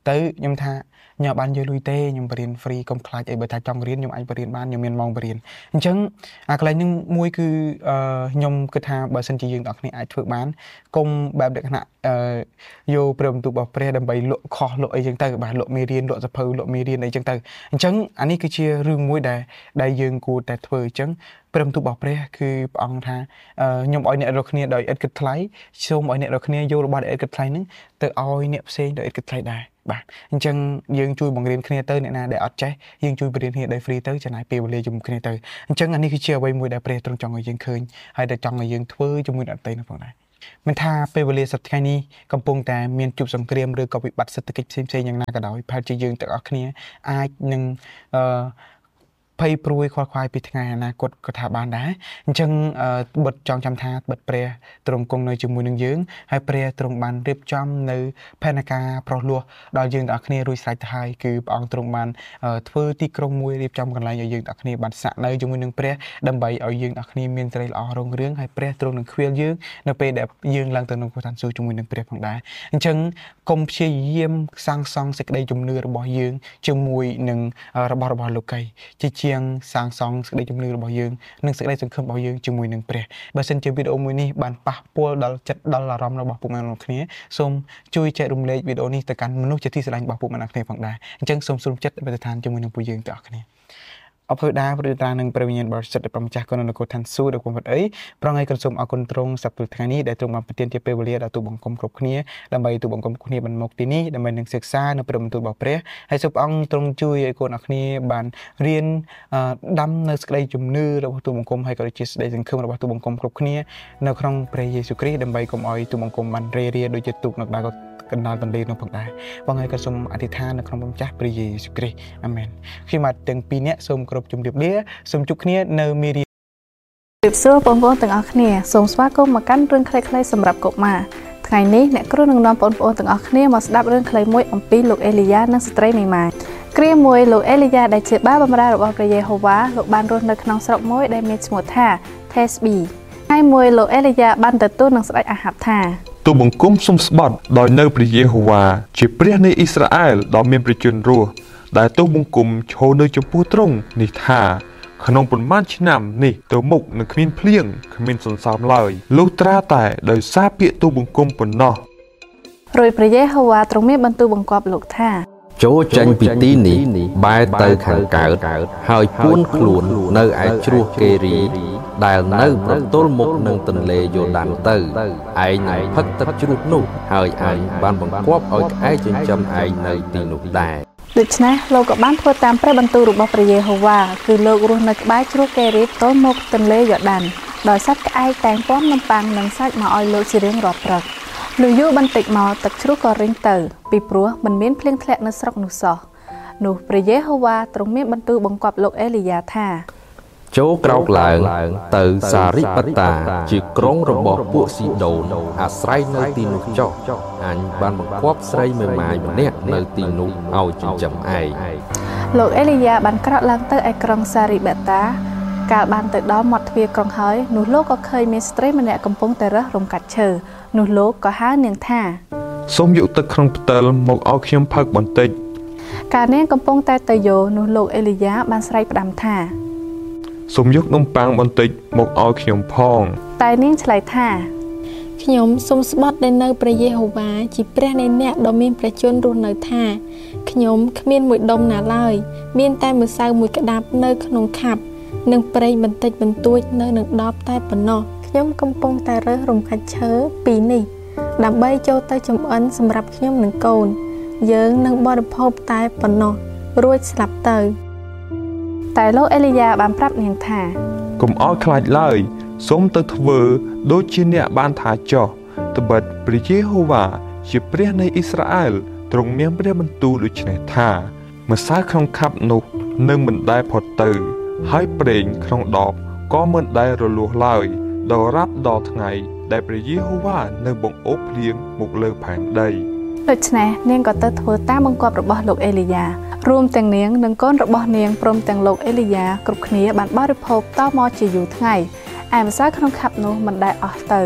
tới nhưng tha nhờ ban giờ lui tê nhưng bền free công khai ấy bởi thay trong riêng nhưng anh bền ban nhưng miền mong bền chẳng à cái này nhưng môi cứ nhom cứ tha bởi sân chỉ dừng đọc này ai thưa bán côngแบบเด็กน่ะโยเปรมตัวบอกเปรดำไปโลคอโลไอจังเตอร์บาโลเมเรียนโลจะเพลโลเมเรียนไอจังเตอร์จังอันนี้คือเชื่อเรื่องมวยได้ได้ยืงกูแต่เธอจังเปรมตัวบอกเปรคือองท่ายมอ้อยเนี่ยเราเนี้ยโดยเอ็ดกึศไลชมอ้อยเนี่ยเราเนี้ยโยระบาดเอ็ดกึศไลนึงแต่อ้อยเนี่ยเซนโดยเอ็ดกึศไลได้บ้านจังยืงช่วยบังเรียนคเนเตอร์เนี่ยนะได้อัดใจยืงช่วยไปเรียนเฮียได้ฟรีเตอร์จะไหนเปรียวเลยจุ่มคเนเตอร์จังอันนี้คือเชื่อไว้มวยได้เปรตรงจังไอยังเคยให้ได้จังไอยังเธอจุ่มมวยอัดเตยนะฝั่งไหนมันท่าเปเวลีสัตย์แค่นี้กำปงแต่เมียนจุบสงครามหรือกับวิบัติเศรษฐกิจเซ็งๆอย่างน่ากระดอยพาจะยืนแต่อักนี้อาจหนึ่งไปปลุยควายควายปีทงานนะกดกระถาบานได้จังบทจองจำท่าบทเปรียตรงกงในจุมือหนึ่งยืงให้เปรียตรงบันเรียบจำในแพนากาปลอลัวดอยยืนอักนี้รุยสายไทยคือปองตรงบันเพื่อที่กรงมวยเรียบจำกันไรอย่ายืนอักนี้บันสะในจุมือหนึ่งเปรียดำใบเอายืนอักนี้เมียนใจละอรงเรื่องให้เปรียตรงหนึ่งเคลียยืงในเปรแบบยืนหลังตัวหนึ่งผู้ทันสู้จุมือหนึ่งเปรียของได้จังกรมเชียเยี่ยมสร้างซองเสกได้จุมือระบอยยืงจุมือหนึ่งระบอบระบอบลูกไก่จีเชียงสร้างสองสกได้จำเนื้อบ่อยืงหนึ่งสกได้สังคมบ่อยืงจมูกหนึ่งเปรย์บริษัทเจอวิดีโอมือนี้บานปะปัวดอลจัดดอลลาร์รอมเราบอกปุ่มมันคนี้ส้มช่วยแชร์รุมเล่วิดีโอนี้แต่การมนุษย์จะที่แสดงบอกปุ่มมันคนี้ฝั่งได้จังส้มส้มจัดเป็นทานจมูกหนึ่งผู้ยืงต่อคนี้เอาเพื่อได้เพื่อตาหนึ่งประเมินบริษัทประมาณจากคนนั้นก็ทันสู้ด้วยความฝันเอ้ยเพราะไงกระทรวงเอาคนตรงสับตุทางนี้ได้ตรงมาเป็นเตียนเทียบเปรียดตัวบังคมครบนี้ดำไปตัวบังคมครบนี้บรรมกที่นี้ดำไปหนึ่งศึกษาในประมาณตัวบอกเปรียให้สุบอังตรงช่วยไอ้คนอักนี้บานเรียนดำในสกได้จุ่มนื้อระบบตัวบังคมให้กระจิตได้สังคมระบบตัวบังคมครบนี้ในครั้งเปรียเยซูคริสต์ดำไปกรมอ้อยตัวบังคมมันเรียโดยจะตุกหนักได้ก็กันดาลบันเลนฝั่งได้ว่าไงกระทรวงอธิษฐานในครั้งพระเจ้าเปรียเยซูคริสต์อาเมนkhi mà từngปีนี้สมกรบจุ่มเดียบเลี้ยสมจุกนี้เนอมีเรียบเสื้อปนปนต่างอักเนี่ยสมสวัสดิ์ก็มากั้นเรื่องคล้ายๆสำหรับกบมาไงนี้เนี่ยก็เรื่องนอนปนปนต่างอักเนี่ยมาสดับเรื่องคล้ายมวยอมปีลูกเอลียานั่งสตรีใหม่ๆเกลียมวยลูกเอลียาได้เชื่อบ้าบำราหรือว่าพระเยโฮวาลูกบานรุ่นในขนมสระมวยได้มีสมุดท่าเทสบีให้มวยลูกเอลียาบันเติร์ตู้นังสไลอาหับท่าตัวบังคุมสมบัติโดยเนพระเยโฮวาจีเปรียในอิสราเอลโดยมีประจุนรัวได้ตัวบังคุมโชว์ในจมูกตรงนิทาขนมปุ่นมันชินำนี่ตัวมุกนึกขมิ้นเพลียงขมิ้นสนสามเลยลูกตราแต่โดยซาเปียตัวบังคุมปุ่นนอโดยพระเยโฮวาตรงมีบรรทุบังกอบลูกท่าโจจันปิตีนี้บายเตอขังเกิดหายปูนขลุ่นในไอชรูเกรีได้ในประตูมุกหนึ่งตันเลโยดันเตอไอในพักตัดชรูนุหายไอบานบังกอบเอาไอจนจำไอในตีนุได้ดังนั้นโลกบ้านทั่วตามพระบรรทุรูปพระเยโฮวาคือโลกรุ่นในบ้านชรูเกรีต้นมุกตันเลโยดันโดยซัดไอแต่งป้อมน้ำปังนังซัดมาออยโลสิเรียงรอบรักลูยูบันติกมาตักชรูกอริงเตอร์ปีปลัวมันเม้นเพลียงแทะในสระนุสอนูพระเยโฮวาตรงมีบรรทุบังกอบโลกเอลียาท่าโจกราวหลางเตอร์สาริปตาจีกรงระบบพวกสีโดนอาศัยในตีนุจอกอันบานบังควบใส่เมื่อไม้เนี่ยในตีนุเอาจนจำไอโลกเอลียาบันกระลังเตอร์ไอกรองสาริปตาการบันติดด้อมหมดทวีกรองเฮยนูโลกก็เคยมีสตรีมันเนี่ยกำปงแต่ละรมกัดเชอนูโลกก็ห้าเนียงท่าสมอยู่ตะครงเตลหมกเอาเขียมพักบันติการเนี่ยกำปงแต่เตยโยนูโลกเอลียาบันสไลประดำท่าสมยุกนมปังบันติหมกเอาเขียมพองตายนิ่งฉลายท่าขยมสมสบัติในเนอพระเยโฮวาจีเปรในเนตดอมินประจุนรุนเนอท่าขยมขมิ้นมวยดมหนาลอยเมียนแต่มือเศร้ามวยกระดับเนอขนมขับหนึ่งเปรย์บันติบันตุ้ยเนอหนึ่งดอบใต้ปนนขยมกำปงแต่เรือรมขัดเชื้อปีนี้ดับใบโจใต้จมอันสำหรับขยมหนึ่งโกนเยิ้งหนึ่งบอดพบใต้ปนนรวยสลับเตยแต่โลกเอลียาบานปรับเนียงท่ากลุ่มอ้อยคลายเลยสมตะทเวอโดยชินเนี่ยบานถ่ายจ่อตบัดพระเยโฮวาจีเปรียในอิสราเอลตรงเมียงเปรียบรรทุลุชเนท่าเมื่อสายครองขับนุกหนึ่งมันได้พอตื่นให้เปล่งครองดอกก็เหมือนได้รัวเลยดอรับดอกไงได้พระเยโฮวาในบงอบเลี้ยงมุกเลือแผงได้โดยฉะนั้นเนียงก็เติร์ทเวอร์ต้าบังกอบระบอบโลกเอลียารวมแต่งเนียงหนึ่งก้อนระบอบเนียงพรมแต่งโลกเอลียากรุบเนียบันบริโภคต้อมอจีอยู่ทั้งไงแอมซ่าขนมขับนูมันได้ออสเตอร์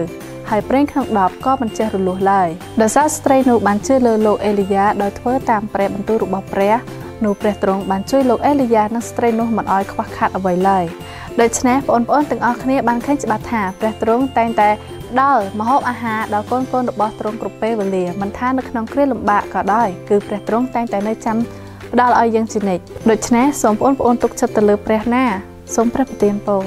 ហើយប្រេងក្នុងដបក៏មិនចេះរលួសឡើយដោយសារស្ត្រីនោះបានជឿលើលោកអេលីយ៉ាដោយធ្វើតាមព្រះបន្ទូលរបស់ព្រះនោះព្រះទ្រង់បានជួយលោកអេលីយ៉ានិងស្ត្រីនោះមិនឲ្យខ្វះខាតអ្វីឡើយដូច្នេះបងប្អូនទាំងអស់គ្នាបានឃើញច្បាស់ថាព្រះទ្រង់តែងតែផ្ដល់ម្ហូបអាហារដល់កូនកូនរបស់ទ្រង់គ្រប់ពេលវេលាមិនថានៅក្នុងគ្រាលំបាកក៏ដោយគឺព្រះទ្រង់តែងតែនៅចាំផ្ដល់ឲ្យយើងជានិច្ចដូច្នេះសូមបងប្អូនទុកចិត្តទៅលើព្រះណាសូមព្រះប្រទានពរ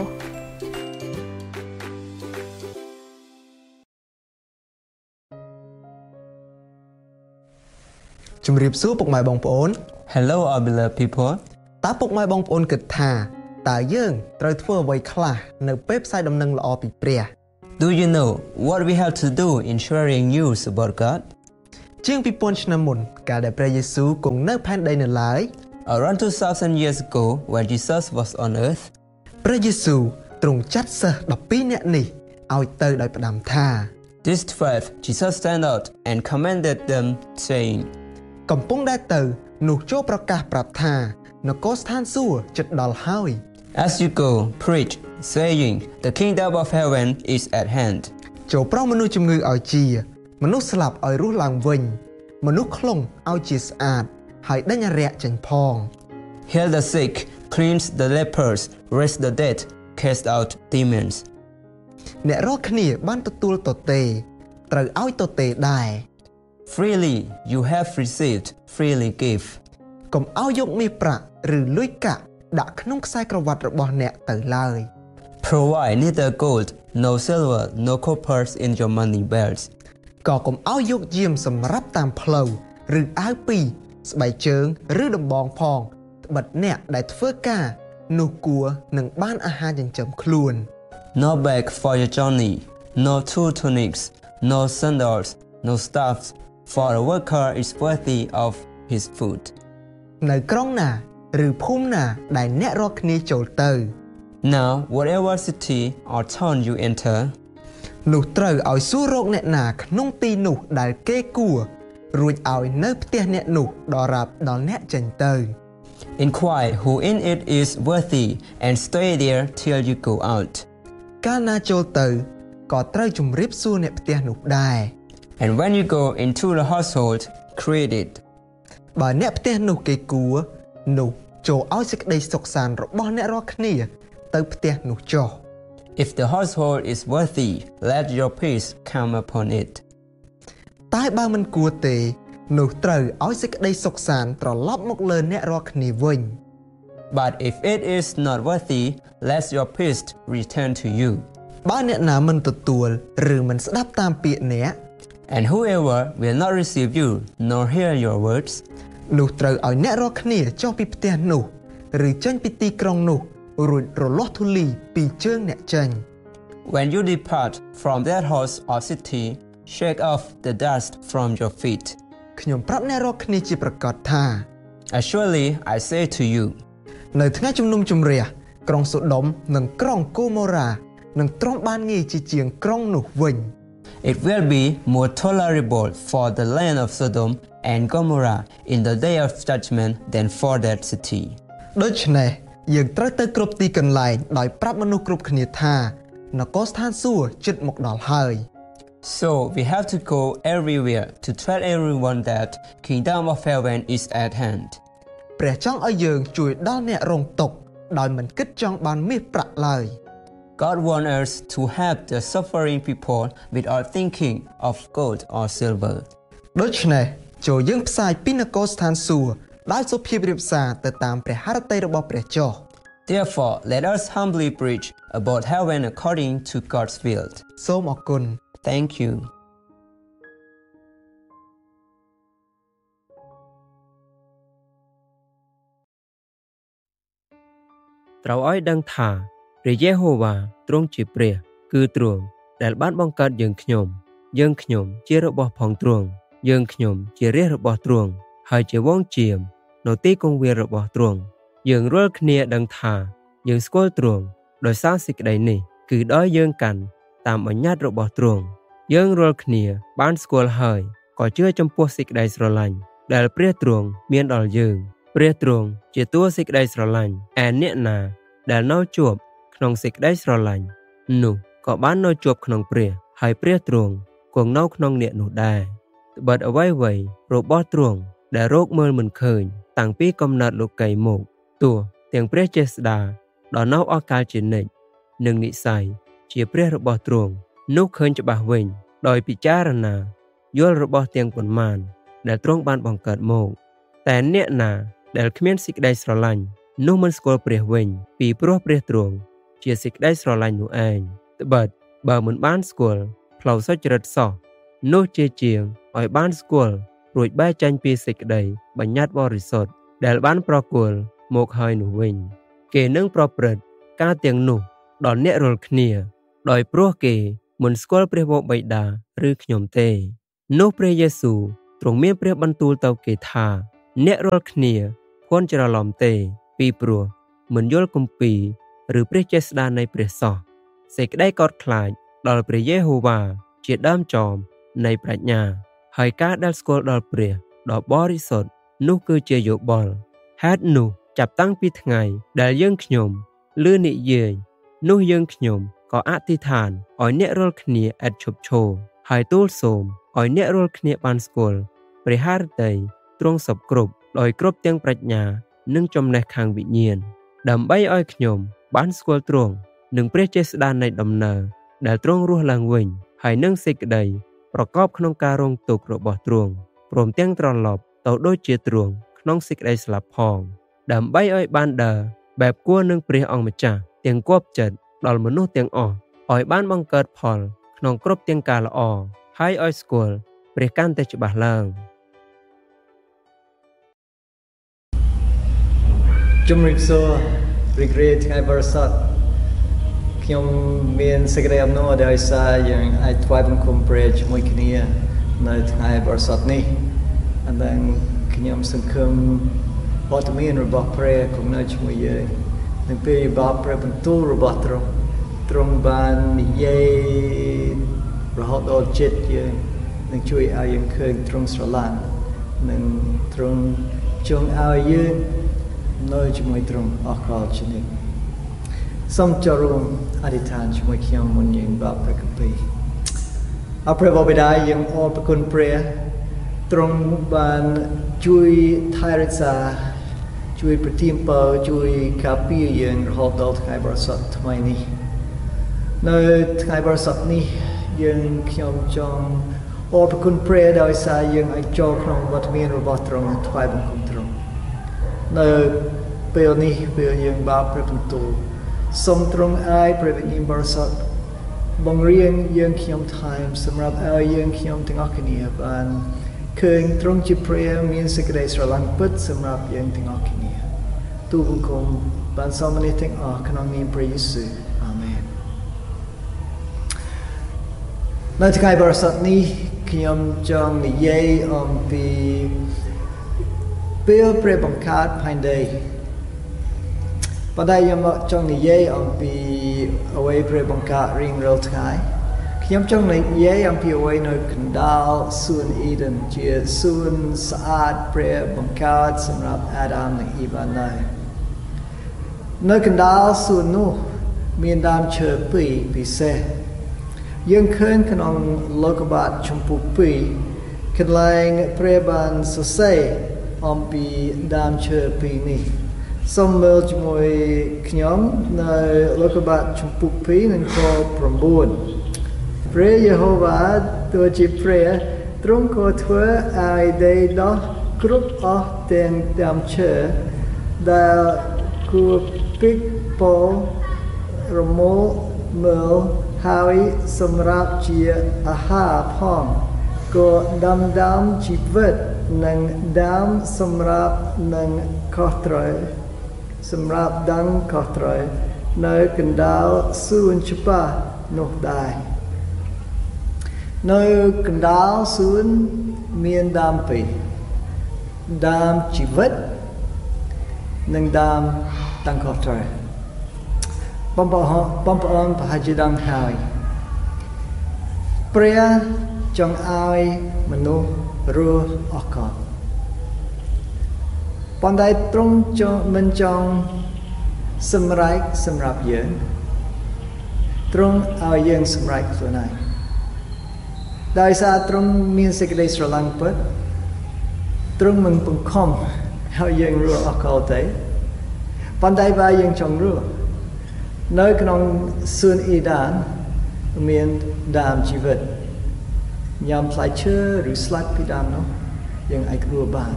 ជំរាបសួរពុកម៉ែបងប្អូន Hello our beloved people តើពុកម៉ែបងប្អូនគិតថាតើយើងត្រូវធ្វើអ្វីខ្លះនៅពេលផ្សាយដំណឹងល្អពីព្រះ Do you know what we have to do in sharing news about God ជាងពីរពាន់ឆ្នាំមុនកាលដែលព្រះយេស៊ូវគង់នៅផែនដីនៅឡើយ Around two thousand years ago when Jesus was on earth ព្រះយេស៊ូវទ្រង់ចាត់សិស្សដប់ពីរនាក់នេះឲ្យទៅដោយផ្ដាំថា These twelve Jesus stand out and commanded them saying កំពុងដែលទៅនោះចូលប្រកាសប្រាប់ថានគរស្ថានសួគ៌ជិតដល់ហើយ As you go preach saying the kingdom of heaven is at hand ចូលប្រោសមនុស្សជំងឺឲ្យជាមនុស្សស្លាប់ឲ្យរស់ឡើងវិញមនុស្សខ្លងឲ្យជាស្អាតហើយដេញអារក្សចេញផង Heal the sick cleanse the lepers raise the dead cast out demons អ្នករាល់គ្នាបានទទួលទទេត្រូវឲ្យទទេដែរ Freely you have received freely give កុំឲ្យយកមាសប្រាក់ឬលុយកាក់ដាក់ក្នុងខ្សែក្រវ៉ាត់របស់អ្នកទៅឡើយ Provide neither gold no silver no coppers in your money belts ក៏កុំឲ្យយកយាមសម្រាប់តាមផ្លូវឬអាវពីរស្បែកជើងឬដំបងផងត្បិតអ្នកដែលធ្វើការនោះគួរនឹងបានអាហារចិញ្ចឹមខ្លួន No bag for your journey no two tunics no sandals no staffs for a worker is worthy of his food នៅក្រុងណាឬភូមិណាដែលអ្នករាល់គ្នាចូលទៅ Now whatever city or town you enter នោះត្រូវឲ្យសួររកអ្នកណាក្នុងទីនោះដែលគេគួររួចឲ្យនៅផ្ទះអ្នកនោះដល់រាប់ដល់អ្នកចេញទៅ Inquire who in it is worthy and stay there till you go out កាលណាចូលទៅក៏ត្រូវជម្រាបសួរអ្នកផ្ទះនោះដែរ And when you go into the household greet it បើអ្នកផ្ទះនោះគេគួរនោះចូលឲ្យសេចក្តីសុខសាន្តរបស់អ្នករាល់គ្នាទៅផ្ទះនោះចុះ If the household is worthy let your peace come upon it តែបើមិនគួរទេនោះត្រូវឲ្យសេចក្តីសុខសាន្តត្រឡប់មកលើអ្នករាល់គ្នាវិញ But if it is not worthy let your peace return to you បើអ្នកណាមិនទទួលឬមិនស្ដាប់តាមពាក្យអ្នក And whoever will not receive you nor hear your words នោះត្រូវឲ្យអ្នករាល់គ្នាចុះពីផ្ទះនោះឬចេញពីទីក្រុងនោះរួចរលាស់ធូលីពីជើងអ្នកចេញ When you depart from that house or city shake off the dust from your feet ខ្ញុំប្រាប់អ្នករាល់គ្នាជាប្រកាសថា Surely I say to you នៅថ្ងៃជំនុំជម្រះក្រុងសូដុំនិងក្រុងកូម៉ូរ៉ានឹងទ្រាំបានងាយជាជាងក្រុងនោះវិញ It will be more tolerable for the land of Sodom and Gomorrah in the day of judgment than for that city ដូច្នេះយើងត្រូវទៅគ្រប់ទីកន្លែងដោយប្រាប់មនុស្សគ្រប់គ្នាថានគរស្ថានសួគ៌ជិតមកដល់ហើយ So we have to go everywhere to tell everyone that kingdom of heaven is at hand ព្រះចង់ឲ្យយើងជួយដល់អ្នករងទុក្ខដោយមិនគិតចង់បានមាសប្រាក់ឡើយ God wants us to help the suffering people without thinking of gold or silver ដូច្នេះចូលយើងផ្សាយពីនគរស្ថានសួគ៌ដោយសុភាពរាបសារទៅតាមព្រះハរតីរបស់ព្រះចុះ Therefore let us humbly preach about heaven according to God's will សូមអរគុណ Thank you ត្រូវឲ្យដឹងថាព្រះយេហូវ៉ាទ្រង់ជាព្រះគឺទ្រង់ដែលបានបង្កើតយើងខ្ញុំយើងខ្ញុំជារបស់ផងទ្រង់យើងខ្ញុំជារាជរបស់ទ្រង់ហើយជាវង្សជាមនៅទីគង្វាលរបស់ទ្រង់យើងរាល់គ្នាដឹងថាយើងស្គាល់ទ្រង់ដោយសារសេចក្តីនេះគឺដោយយើងកាន់តាមបញ្ញត្តិរបស់ទ្រង់យើងរាល់គ្នាបានស្គាល់ហើយក៏ជឿចំពោះសេចក្តីស្រឡាញ់ដែលព្រះទ្រង់មានដល់យើងព្រះទ្រង់ជាតួសេចក្តីស្រឡាញ់ឯអ្នកណាដែលនៅជាប់ក្នុងសេចក្តីស្រឡាញ់នោះក៏បាននៅជាប់ក្នុងព្រះហើយព្រះទ្រង់គង់នៅក្នុងអ្នកនោះដែរត្បិតអ្វីអ្វីរបស់ទ្រង់ដែលរកមើលមិនឃើញតាំងពីកំណើតលោកីមកទោះទាំងព្រះចេស្តាដល់នៅអកាលជានិច្ចនិងនិស័យជាព្រះរបស់ទ្រង់នោះឃើញច្បាស់វិញដោយពិចារណាយល់របស់ទាំងប៉ុន្មានដែលទ្រង់បានបង្កើតមកតែអ្នកណាដែលគ្មានសេចក្តីស្រឡាញ់នោះមិនស្គាល់ព្រះវិញពីព្រោះព្រះទ្រង់ជាសេចក្តីស្រឡាញ់នោះឯងត្បិតបើមិនបានស្គាល់ផ្លូវសុចរិតសោះនោះជាជាងឲ្យបានស្គាល់រួចបែកចេញពីសេចក្តីបញ្ញត្តិបរិសុទ្ធដែលបានប្រគល់មកហើយនោះវិញគេនឹងប្រព្រឹត្តការទាំងនោះដល់អ្នករាល់គ្នាដោយព្រោះគេមិនស្គាល់ព្រះវរបិតាឬខ្ញុំទេនោះព្រះយេស៊ូវទ្រង់មានព្រះបន្ទូលទៅគេថាអ្នករាល់គ្នាភ័ន្តច្រឡំទេពីព្រោះមិនយល់គម្ពីរឬព្រះចេស្តានៃព្រះសោះសេចក្តីកោតខ្លាចដល់ព្រះយេហូវ៉ាជាដើមចមនៃប្រាជ្ញាហើយការដែលស្គាល់ដល់ព្រះដ៏បរិសុទ្ធនោះគឺជាយោបល់ហេតុនោះចាប់តាំងពីថ្ងៃដែលយើងខ្ញុំឮនិយាយនោះយើងខ្ញុំក៏អធិដ្ឋានឲ្យអ្នករាល់គ្នាឥតឈប់ឈរហើយទូលសូមឲ្យអ្នករាល់គ្នាបានស្គាល់ព្រះハរតីទ្រង់សពគ្រប់ដោយគ្រប់ទាំងប្រាជ្ញានិងចំណេះខាងវិញ្ញាណដើម្បីឲ្យខ្ញុំបានស្គាល់ទ្រង់និងព្រះចេស្តានៃដំណើរដែលទ្រង់រស់ឡើងវិញហើយនឹងសេចក្តីប្រកបក្នុងការរងទុក្ខរបស់ទ្រង់ព្រមទាំងត្រឡប់ទៅដូចជាទ្រង់ក្នុងសេចក្តីស្លាប់ផងដើម្បីឲ្យបានដើរបែបគួរនឹងព្រះអង្គម្ចាស់ទាំងគប់ចិត្តដល់មនុស្សទាំងអស់ឲ្យបានបង្កើតផលក្នុងគ្រប់ទាំងការល្អហើយឲ្យស្គាល់ព្រះកាន់តែច្បាស់ឡើងជំរាបសួររីករាយថ្ងៃបរិសុទ្ធខ្ញុំមានសេចក្តីអំណរដែលសារយើងអាចថ្វាយបង្គំព្រះជាមួយគ្នានៅថ្ងៃបរិសុទ្ធនេះហើយខ្ញុំសង្ឃឹមវត្តមានរបស់ព្រះគង់នៅជាមួយយើងនឹងពេលបបព្រះបន្ទូលរបស់ទ្រង់ទ្រង់បាននិយាយរហូតដល់ចិត្តយើងនឹងជួយឲ្យយើងឃើញទ្រង់ស្រឡាញ់និងទ្រង់ចង់ឲ្យយើងនៅជាមួយទ្រង់អស់កលជានិច្ចសូមចូលរួមអធិដ្ឋានជាមួយខ្ញុំមុនយើងបបព្រះគម្ពីរអរព្រះបិតាយើងអរព្រគុណព្រះទ្រង់បានជួយថែរក្សាជួយប្រទានពរជួយការពារយើងរហូតដល់ថ្ងៃបរិសុទ្ធថ្មីនេះនៅថ្ងៃបរិសុទ្ធនេះយើងខ្ញុំចង់អរព្រគុណព្រះដោយសារយើងអាចចូលក្នុងវត្តមានរបស់ទ្រង់ថ្វាយបង្គំទ្រង់នៅពេលនេះពេលយើងបបព្រះបន្ទូលសូមទ្រង់ឲ្យព្រះវិញ្ញាណបរិសុទ្ធបង្រៀនយើងខ្ញុំថែមសម្រាប់ឲ្យយើងខ្ញុំទាំងអស់គ្នាបានឃើញទ្រង់ជាព្រះមានសេចក្តីស្រឡាញ់ពិតសម្រាប់យើងទាំងអស់គ្នាទូលបង្គំបានសូមនេះទាំងអស់ក្នុងនាមព្រះយេស៊ូវអាមែននៅថ្ងៃបរិសុទ្ធនេះខ្ញុំចង់និយាយអំពីពេលព្រះបង្កើតផែនដីប៉ុន្តែខ្ញុំចង់និយាយអំពីអ្វីព្រះបង្កើតរៀងរាល់ថ្ងៃខ្ញុំចង់និយាយអំពីអ្វីនៅកណ្ដាលសួនអ៊ីដិនជាសួនស្អាតព្រះបង្កើតសម្រាប់អាដាមនិងអ៊ីវ៉ានៅនៅកណ្ដាលសួននោះមានដើមឈើពីរពិសេសយើងឃើញក្នុងលោកុបាទជំពូកពីរកន្លែងព្រះបានសរសេរអំពីដើមឈើពីរនេះសូមមើលជាមួយខ្ញុំនៅលោកុបាទជំពូកពីរនិងខប្រាំបួនព្រះយេហូវ៉ាទោះជាព្រះទ្រង់ក៏ធ្វើឲ្យដីដោះគ្រប់អស់ទាំងដើមឈើដែលគួរពិកពោរមូលមើលហើយសម្រាប់ជាអាហារផងក៏ដាំដើមជីវិតនិងដើមសម្រាប់នឹងខុសត្រូវសម្រាប់ដាំខុសត្រូវនៅកណ្ដាលសួនច្បារនោះដែរនៅកណ្ដាលសួនមានដើមពីរដើមជីវិតនិងដើមតាំងខុសត្រូវបងប្អូនបងប្អូនប្រហែលជាដឹងហើយព្រះចង់ឲ្យមនុស្សរស់អស់កលប៉ុន្តែទ្រង់ចង់មិនចង់សម្រេចសម្រាប់យើងទ្រង់ឲ្យយើងសម្រេចខ្លួនឯងដោយសារទ្រង់មានសេចក្តីស្រឡាញ់ពិតទ្រង់មិនបង្ខំឲ្យយើងរស់អកលទេប៉ុន្តែបើយើងចង់រស់នៅក្នុងសួនអ៊ីដានមានដើមជីវិតញ៉ាំផ្លែឈើឬស្លាប់ពីដើមនោះយើងអាចរស់បាន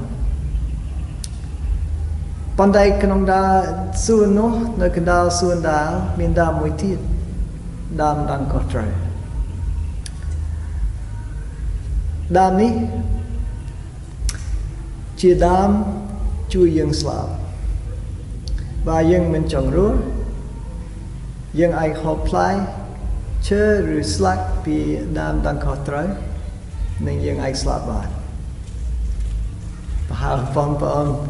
ប៉ុន្តែក្នុងដើមសួននោះនៅកណ្ដាលសួនដាលមានដើមមួយទៀតដើមដាំកោះត្រូវដើមនេះជាដើមជួយយើងស្លាប់បើយើងមិនចង់រស់យើងអាចហូបផ្លែឈើឬស្លាក់ពីដើមដាំកោះត្រូវនឹងយើងអាចស្លាប់បានប្រហែលបងប្អូន